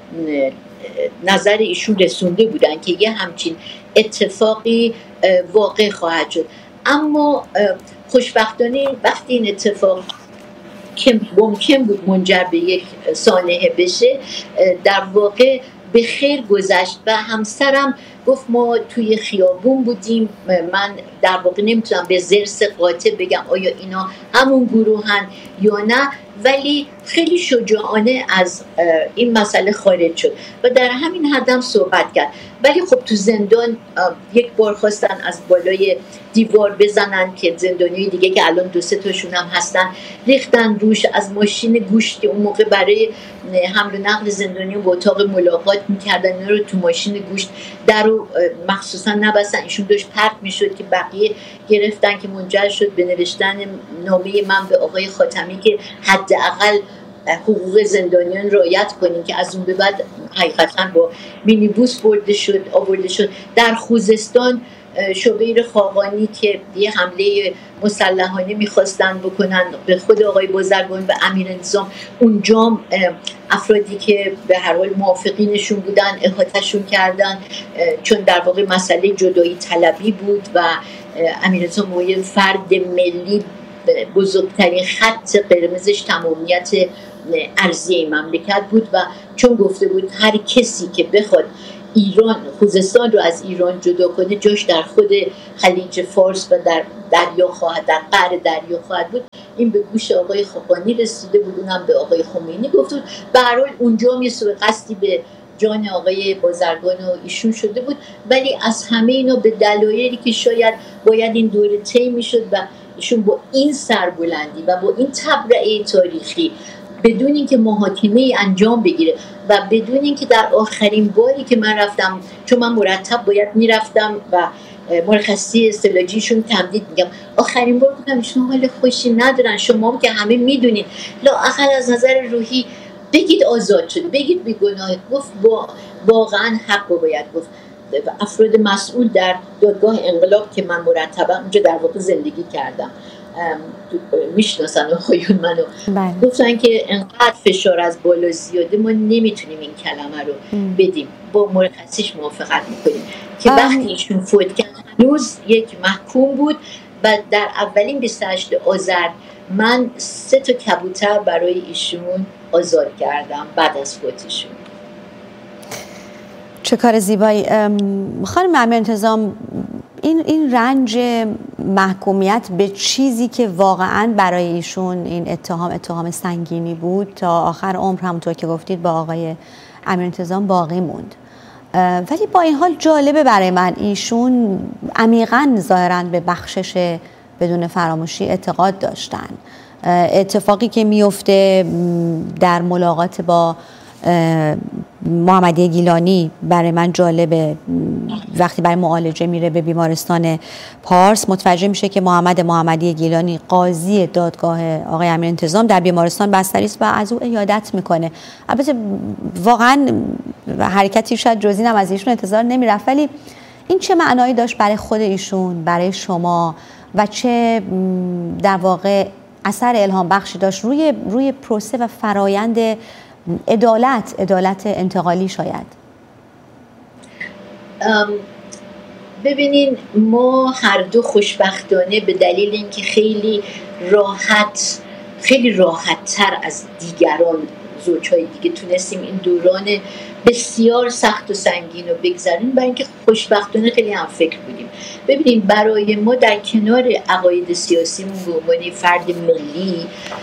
نظر ایشون رسونده بودن که یه همچین اتفاقی واقع خواهد شد. اما خوشبختانه وقتی این اتفاق که ممکن بود منجر به یک سانحه بشه در واقع به خیر گذشت و همسرم گفت ما توی خیابون بودیم، من در واقع نمیتونم به ضرس قاطع بگم آیا اینا همون گروهن یا نه، ولی خیلی شجاعانه از این مسئله خارج شد و در همین حدم صحبت کرد. ولی خب تو زندان یک بار خواستن از بالای دیوار بزنن که زندانیای دیگه که الان 2-3 تاشون هم هستن ریختن روش، از ماشین گوشت که اون موقع برای حمل و نقل زندانیان به اتاق ملاقات میکردن اینا رو تو ماشین گوشت در رو مخصوصا نبستن، ایشون داشت پرت میشد که بقیه گرفتن که منجر شد به نوشتن نامه من به آقای خاتمی که حداقل حقوق زندانیان رعایت کنیم که از اون به بعد حقیقتا با مینیبوس آورده شد. در خوزستان شوبیر خاقانی که یه حمله مسلحانه میخواستن بکنن به خود آقای بازرگان و امیرانتظام، اونجا افرادی که به هر حال موافقینشون بودن احاطه‌شون کردن، چون در واقع مسئله جدایی طلبی بود و امیرانتظام یه فرد ملی، بزرگترین خط قرمزش تمامیت ارضی مملکت بود و چون گفته بود هر کسی که بخواد خوزستان رو از ایران جدا کنه جاش در خود خلیج فارس و در دریا خواهد، در قعر دریا خواهد بود. این به گوش آقای خاقانی رسیده بود، اونم به آقای خمینی گفت بود. به هر حال اونجا یه سوء قصدی به جان آقای بازرگان و ایشون شده بود، ولی از همه اینا به دلایلی که شاید باید این دوره طی میشد و ایشون با این سربلندی و با این تبرئه تاریخی بدون اینکه محاکمه انجام بگیره و بدون اینکه در آخرین باری که من رفتم، چون من مرتب باید میرفتم و مرخصی استعلاجیشون تمدید میگم، آخرین بار گفتم شما حال خوشی ندارن، شما که همه میدونین لااقل از نظر روحی بگید آزاد شد، بگید بیگناه. گفت واقعا حق باید گفت. افراد مسئول در دادگاه انقلاب که من مرتبا اونجا در واقع زندگی کردم میشناسن آقایون منو، گفتن که انقدر فشار از بالا زیاده ما نمیتونیم این کلمه رو بدیم، با مرخصیش موافقت میکنیم که وقتی ایشون فوت کرد هنوز یک محکوم بود و در اولین 28 آذر من 3 کبوتر برای ایشون آزاد کردم بعد از فوتشون. چه کار زیبایی. خانم امیرانتظام، این رنج محکومیت به چیزی که واقعاً برای ایشون این اتهام سنگینی بود تا آخر عمر، همونطور که گفتید با آقای امیرانتظام باقی موند، ولی با این حال جالبه برای من ایشون عمیقاً ظاهراً به بخشش بدون فراموشی اعتقاد داشتن. اتفاقی که میفته در ملاقات با محمدی گیلانی برای من جالبه. وقتی برای معالجه میره به بیمارستان پارس متوجه میشه که محمدی گیلانی قاضی دادگاه آقای امیرانتظام در بیمارستان بستری است و از او عیادت میکنه. البته واقعا حرکتی شاید جزئی هم از ایشون انتظار نمیرفت، ولی این چه معنایی داشت برای خود ایشون، برای شما، و چه در واقع اثر الهام بخشی داشت روی پروسه و فرایند عدالت انتقالی شاید؟ ببینین ما هر دو خوشبختانه به دلیل اینکه خیلی راحت تر از دیگران زوجهای دیگه تونستیم این دوران بسیار سخت و سنگین رو بگذاریم، برای اینکه خوشبختانه خیلی هم فکر بودیم. ببینین برای ما در کنار عقاید سیاسیمون به عنوان فرد ملی،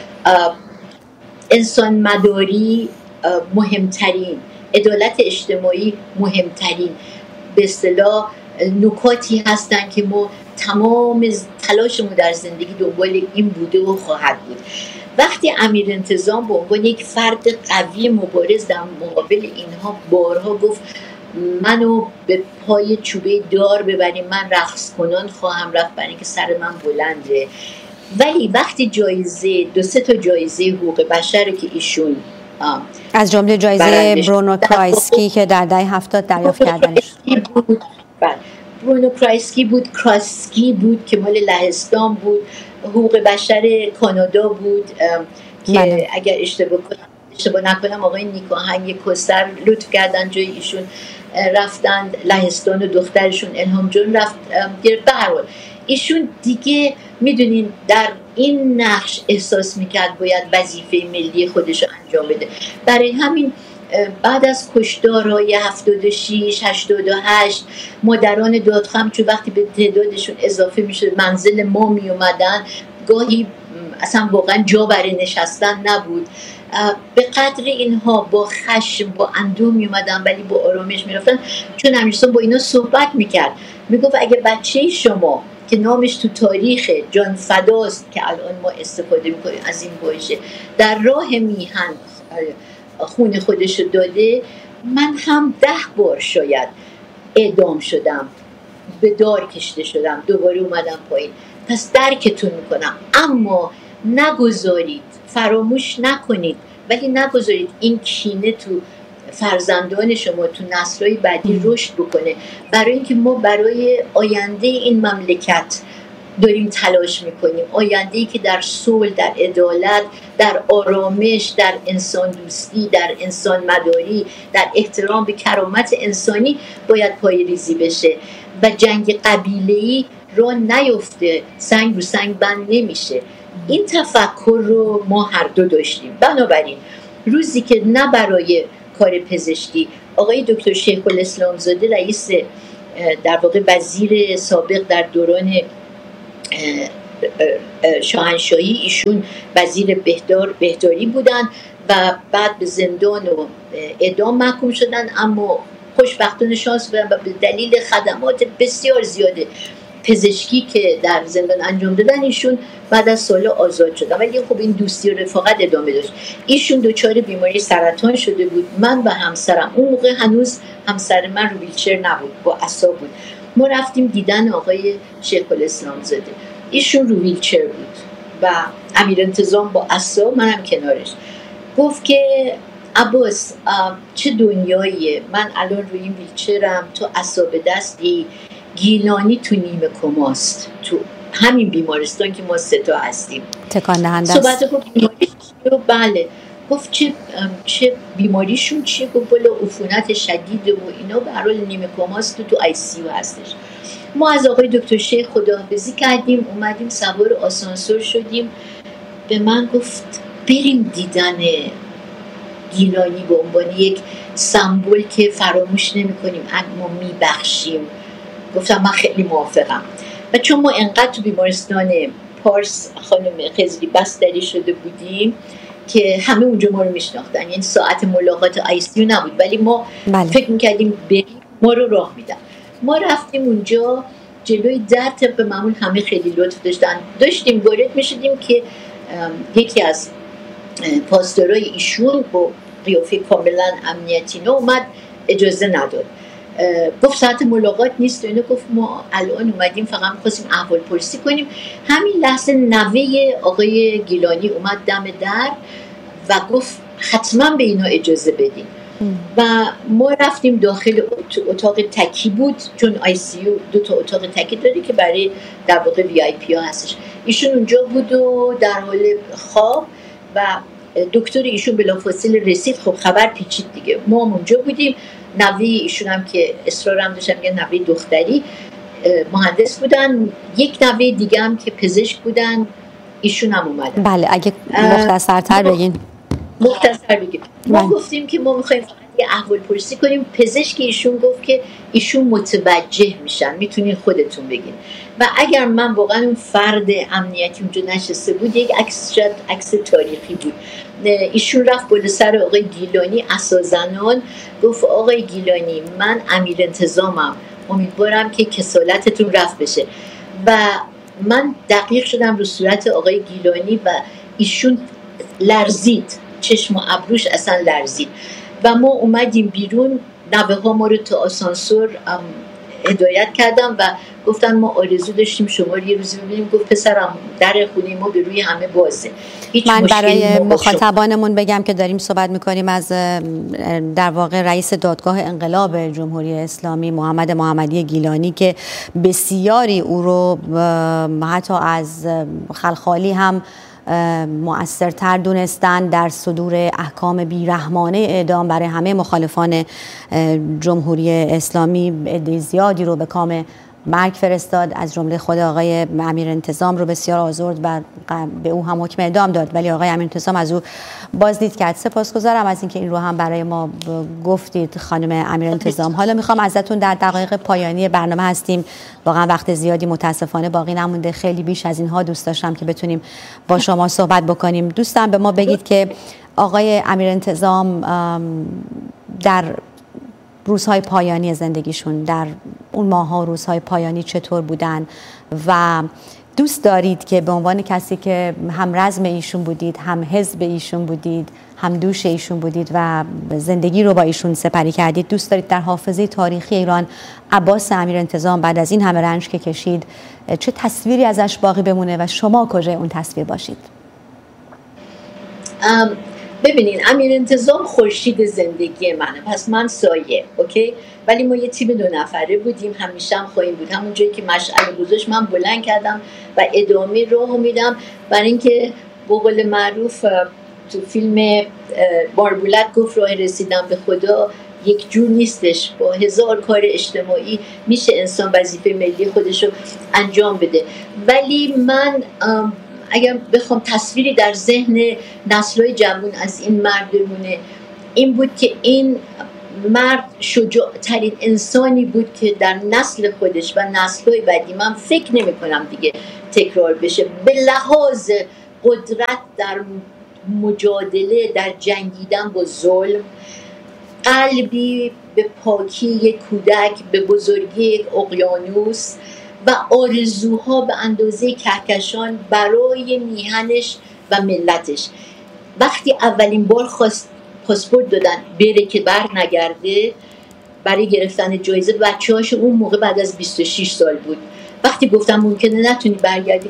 انسان مداری مهمترین، عدالت اجتماعی مهمترین به اصطلاح نکاتی هستن که ما تمام تلاشمون در زندگی دنبال این بوده و خواهد بود. وقتی امیرانتظام به عنوان یک فرد قوی مبارز در مقابل اینها بارها گفت منو به پای چوبه دار ببریم، من رقص کنان خواهم رفت برای اینکه سر من بلنده، ولی وقتی جایزه 2-3 جایزه حقوق بشر که ایشون از جمله جایزه برونو کرایسکی که در دهه 70 دریافت کردنش بود، برونو کرایسکی بود که مال لهستان بود، حقوق بشر کانادا بود که اگر اشتباه نکنم آقای نیکاهنگ کوثر لطف کردن جای ایشون رفتند لهستان و دخترشون الهام جون رفت گرفت. به هر حال ایشون دیگه میدونین در این نقش احساس میکرد باید وظیفه ملی خودش رو انجام بده. برای همین بعد از کشتارهای 76 88 مادران دادخم چون وقتی به تعدادشون اضافه میشد منزل ما میومدن، گاهی اصلا واقعا جا برای نشستن نبود، به قدر اینها با خشم با اندوه میومدن ولی با آرامش میرفتن، چون امیرسان با اینا صحبت میکرد، میگفت اگه بچه شما که نامش تو تاریخ جان فداست که الان ما استفاده میکنیم از این واژه در راه میهن خون خودشو داده، من هم 10 بار شاید اعدام شدم، به دار کشته شدم، دوباره اومدم پایین، پس درکتون میکنم، اما نگذارید، فراموش نکنید ولی نگذارید این کینه تو فرزندان شما، تو نسل‌های بعدی رشد بکنه. برای اینکه ما برای آینده این مملکت داریم تلاش میکنیم، آینده‌ای که در صلح، در عدالت، در آرامش، در انسان دوستی، در انسان مداری، در احترام به کرامت انسانی باید پایه‌ریزی بشه و جنگ قبیله‌ای را نیفته، سنگ رو سنگ بند نمیشه. این تفکر رو ما هر دو داشتیم. بنابراین روزی که نه برای کار پزشکی آقای دکتر شیخ الاسلام زاده رئیس در واقع وزیر سابق در دوران شاهنشاهی، ایشون وزیر بهداری بودن و بعد به زندان و اعدام محکوم شدن، اما خوشبختانه شانس به دلیل خدمات بسیار زیاده پزشکی که در زندان انجام دادن ایشون بعد از سال آزاد شدن. ولی خب این دوستی و رفاقت ادامه داشت. ایشون دچار بیماری سرطان شده بود. من و همسرم، اون موقع هنوز همسر من رو ویلچر نبود، با عصا بود، ما رفتیم دیدن آقای شیخ الاسلام زاده. ایشون رو ویلچر بود و امیر انتظام با عصا، منم کنارش. گفت که عباس چه دنیاییه، من الان روی این ویلچرم، تو عصا به دستی، گیلانی تو نیمه کماست، تو همین بیمارستان که ما 3 تا هستیم. تکان دهنده است. صحبت گفت بیماریش بله. گفت چه بیماریشون چیه؟ گفت بالا عفونت شدیده و اینا، به هر حال نیمه کماست، تو آی سی یو هستش. ما از آقای دکتر شیخ خداحافظی کردیم، اومدیم سوار آسانسور شدیم. به من گفت بریم دیدن گیلانی به عنوان یک سمبل که فراموش نمی‌کنیم، ما میبخشیم. گفتم من خیلی موافقم. و چون ما انقدر تو بیمارستان پارس خانم خضری بستری شده بودیم که همه اونجا ما رو میشناختن، یعنی ساعت ملاقات آی سی یو نبود، ولی ما فکر میکردیم بریم، ما رو راه میدن. ما رفتیم اونجا، جلوی در طبق معمول همه خیلی لطف داشتیم وارد میشدیم که یکی از پاسدارای ایشون با قیافه کاملا امنیتی اومد، اجازه نداد. گفت ساعت ملاقات نیست و اینو. گفت ما الان اومدیم فقط می‌خواستیم احوال پرسی کنیم. همین لحظه نوه آقای گیلانی اومد دم در و گفت حتما به اینا اجازه بدین. و ما رفتیم داخل اتاق تکی بود، چون آی سی یو 2 تا اتاق تکی داره که برای در واقع وی آی پی ها هستش. ایشون اونجا بود و در حال خواب و دکتر ایشون بلافاصله رسید. خب خبر پیچید دیگه. ما اونجا بودیم. نوه ایشون هم که اصرارم داشتم میگن نوه دختری مهندس بودن، یک نوه دیگه هم که پزشک بودن، ایشون هم اومدن. بله اگه مختصرتر بگین. مختصر بگیم. ما گفتیم که ما میخوایم فقط یه احوال پرسی کنیم. پزشک ایشون گفت که ایشون متوجه میشن، میتونین خودتون بگین. و اگر من واقعا اون فرد امنیتی اونجا نشسته بود، یک عکس تاریخی بود. ایشون رفت بالا سر آقای گیلانی عصازنان، گفت آقای گیلانی من امیر انتظامم، امیدوارم که کسالتتون رفت بشه. و من دقیق شدم رو صورت آقای گیلانی و ایشون لرزید، چشم و ابروش اصلا لرزید. و ما اومدیم بیرون، نوه ها ما رو تا آسانسور هدایت کردم و گفتن ما آرزو داشتیم شما رو یه روزی ببینیم. گفت پسرم در خونه ما به روی همه بازه. من برای مخاطبانمون بگم که داریم صحبت میکنیم از در واقع رئیس دادگاه انقلاب جمهوری اسلامی محمدی گیلانی که بسیاری او رو حتی از خلخالی هم مؤثرتر دونستن در صدور احکام بیرحمانه اعدام برای همه مخالفان جمهوری اسلامی. عده زیادی رو به کام مرگ فرستاد، از جمله خود آقای امیر انتظام رو بسیار آزرد و به او هم حکم اعدام داد، ولی آقای امیر انتظام از او بازدید کرد. سپاسگزارم از اینکه این رو هم برای ما گفتید خانم امیر انتظام. حالا میخوام ازتون، در دقایق پایانی برنامه هستیم، واقعا وقت زیادی متاسفانه باقی نمونده، خیلی بیش از اینها دوست داشتم که بتونیم با شما صحبت بکنیم. دوستم به ما بگید که آقای امیر انتظام در روزهای پایانی زندگیشون، در اون ماها روزهای پایانی چطور بودن و دوست دارید که به عنوان کسی که هم رزم ایشون بودید، هم حزب ایشون بودید، هم دوش ایشون بودید و زندگی رو با ایشون سپری کردید، دوست دارید در حافظه تاریخی ایران عباس امیر انتظام بعد از این همه رنج که کشید چه تصویری ازش باقی بمونه و شما کجای اون تصویر باشید؟ ببینین امیر انتظام خورشید زندگی منه، پس من سایه، اوکی؟ ولی ما یه تیم 2 نفره بودیم، همیشه هم خواهیم بود. همون جایی که مشعل گذاشت من بلند کردم و ادامه راه میدم، برای اینکه به قول معروف تو فیلم باربولت گفت راه رسیدن به خدا یک جور نیستش، با 1000 کار اجتماعی میشه انسان وظیفه ملی خودش رو انجام بده. ولی من اگر بخوام تصویری در ذهن نسل‌های جوان از این مرد بمونه، این بود که این مرد شجاع‌ترین انسانی بود که در نسل خودش و نسل‌های بعدی، من فکر نمی‌کنم دیگه تکرار بشه، به لحاظ قدرت در مجادله، در جنگیدن با ظلم، قلبی به پاکی یک کودک، به بزرگی یک اقیانوس و آرزوها به اندازه کهکشان برای میهنش و ملتش. وقتی اولین بار خواست پاسپورت دادن بره که بر نگرده برای گرفتن جایزه، بچه‌هاش اون موقع بعد از 26 سال بود، وقتی گفتم ممکنه نتونی برگردی،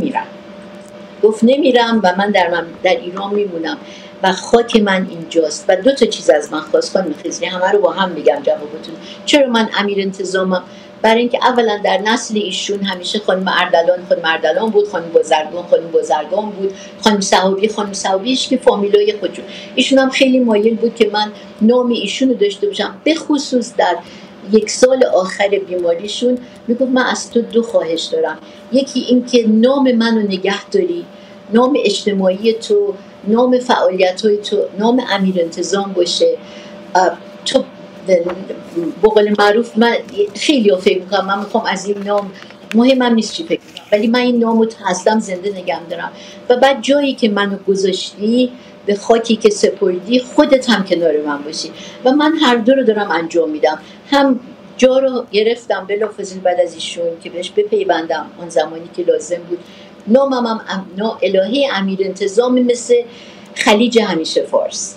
گفت نمیرم و من در ایران میمونم و خاک من اینجاست. و 2 چیز از من خواست خانم خضری، همه رو با هم میگم جوابتون. چرا من امیر انتظامم؟ برای اینکه اولا در نسل ایشون همیشه خانم اردلان بود، خانم بازرگان بود، خانم صحابیش که فامیلای خودشون، ایشون هم خیلی مایل بود که من نام ایشون رو داشته باشم. به خصوص در 1 سال آخر بیماریشون میگفت من از تو 2 خواهش دارم، یکی این که نام منو نگه داری، نام اجتماعی تو، نام فعالیت‌های تو، نام امیر انتظام باشه. تو به قول معروف، من خیلی فکر میکنم، من میخوام از این نام، مهمم نیست چی فکر کنم، ولی من این نامو هستم زنده نگم دارم. و بعد جایی که منو گذاشتی، به خاکی که سپردی، خودت هم کنار من باشی. و من هر 2 رو دارم انجام میدم. هم جا رو گرفتم بلافاصله بعد از ایشون که بهش بپیوندم آن زمانی که لازم بود. نامم هم الهه امیر انتظام، مثل خلیج همیشه فارس.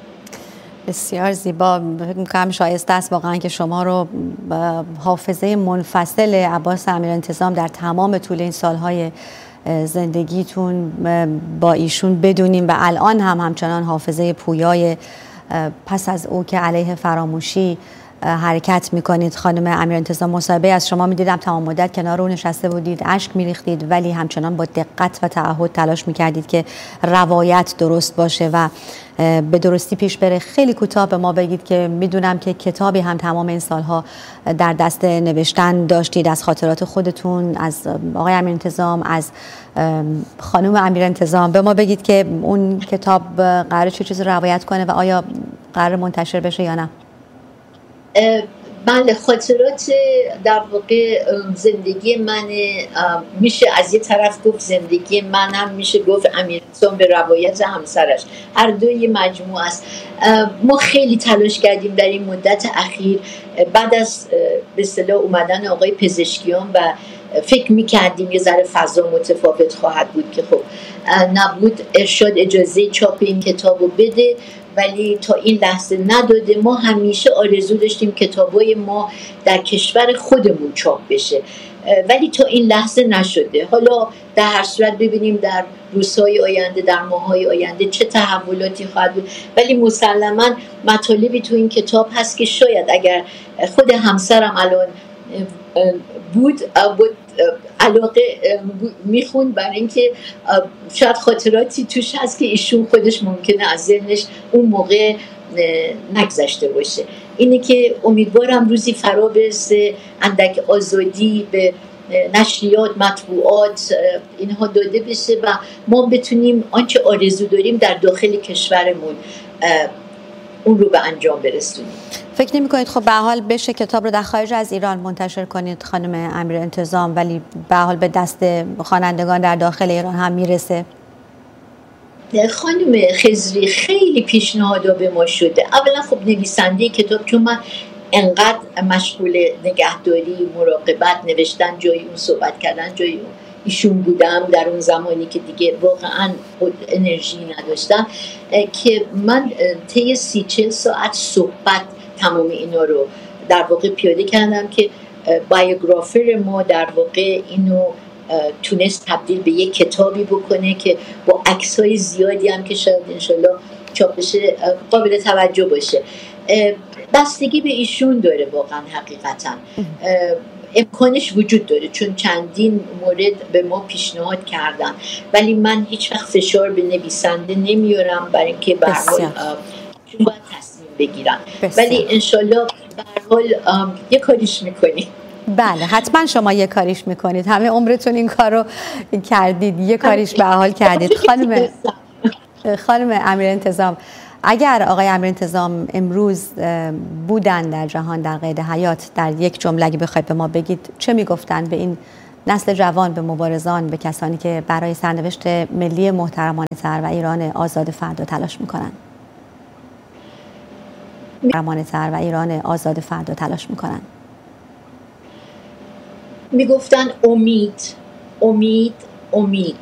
بسیار زیبا. فکر می‌کنم شایسته است واقعا که شما رو حافظه منفصل عباس امیر انتظام در تمام طول این سالهای زندگیتون با ایشون بدونیم و الان هم همچنان حافظه پویای پس از او که علیه فراموشی حرکت میکنید. خانم امیر انتظام، مصاحبه از شما میدیدم تمام مدت کنار او نشسته بودید، اشک میریختید، ولی همچنان با دقت و تعهد تلاش میکردید که روایت درست باشه و به درستی پیش بره. خیلی کوتاه به ما بگید که میدونم که کتابی هم تمام این سالها در دست نوشتن داشتید، از خاطرات خودتون، از آقای امیر انتظام، از خانم امیر انتظام. به ما بگید که اون کتاب قراره چه چیزی روایت کنه و آیا قراره منتشر بشه یا نه؟ بله، خاطرات در واقع زندگی من، میشه از یه طرف گفت زندگی من، هم میشه گفت امیر انتظام به روایت همسرش، هر 2 یه مجموعه است. ما خیلی تلاش کردیم در این مدت اخیر بعد از به اصطلاح اومدن آقای پزشکیان و فکر میکردیم یه ذره فضا متفاوت خواهد بود که خب نبود. ارشاد اجازه چاپ این کتاب رو بده، ولی تا این لحظه نداده. ما همیشه آرزو داشتیم کتابای ما در کشور خودمون چاپ بشه، ولی تا این لحظه نشده. حالا در هر صورت ببینیم در روزهای آینده، در ماهای آینده چه تحولاتی خواهد بود، ولی مسلماً مطالبی تو این کتاب هست که شاید اگر خود همسرم الان بود علاقه میخوند، برای اینکه شاید خاطراتی توش هست که ایشون خودش ممکنه از ذهنش اون موقع نگذشته باشه. اینه که امیدوارم روزی فرا برسه اندک آزادی به نشریات، مطبوعات، اینها داده بشه و ما بتونیم آنچه آرزو داریم در داخل کشورمون اون رو به انجام برسونیم. فکر نمی کنید خب به حال بشه کتاب رو در خارج از ایران منتشر کنید خانم امیر انتظام، ولی به حال به دست خوانندگان در داخل ایران هم میرسه؟ خانم خضری، خیلی پیشنهادا به ما شده. اولا خب نویسنده کتاب، چون من انقدر مشغول نگهداری، مراقبت، نوشتن جای اون، صحبت کردن جای اون ایشون بودم در اون زمانی که دیگه واقعا انرژی نداشتم، که من طی 30-40 ساعت صحبت تمام اینا رو در واقع پیاده کردم که بایوگرافر ما در واقع اینو تونست تبدیل به یک کتابی بکنه که با عکس‌های زیادی هم که شاید انشالله چاپش قابل توجه باشه. بستگی به ایشون داره واقعا حقیقتا. امکانش وجود داره چون چندین مورد به ما پیشنهاد کردن، ولی من هیچ وقت فشار به نویسنده نمیارم برای اینکه به هر حال چون باید تصمیم بگیرن. ولی انشالله به هر حال یه کاریش میکنی. بله حتما شما یه کاریش میکنید، همه عمرتون این کار رو کردید، یه کاریش به حال کردید. خانم امیرانتظام، اگر آقای امیرانتظام امروز بودن در جهان در قید حیات، در یک جمله اگه بخواید به ما بگید چه میگفتن به این نسل جوان، به مبارزان، به کسانی که برای سرنوشت ملی محترمانه تر و ایران آزاد فردا تلاش میکنن؟ میگفتن امید امید امید.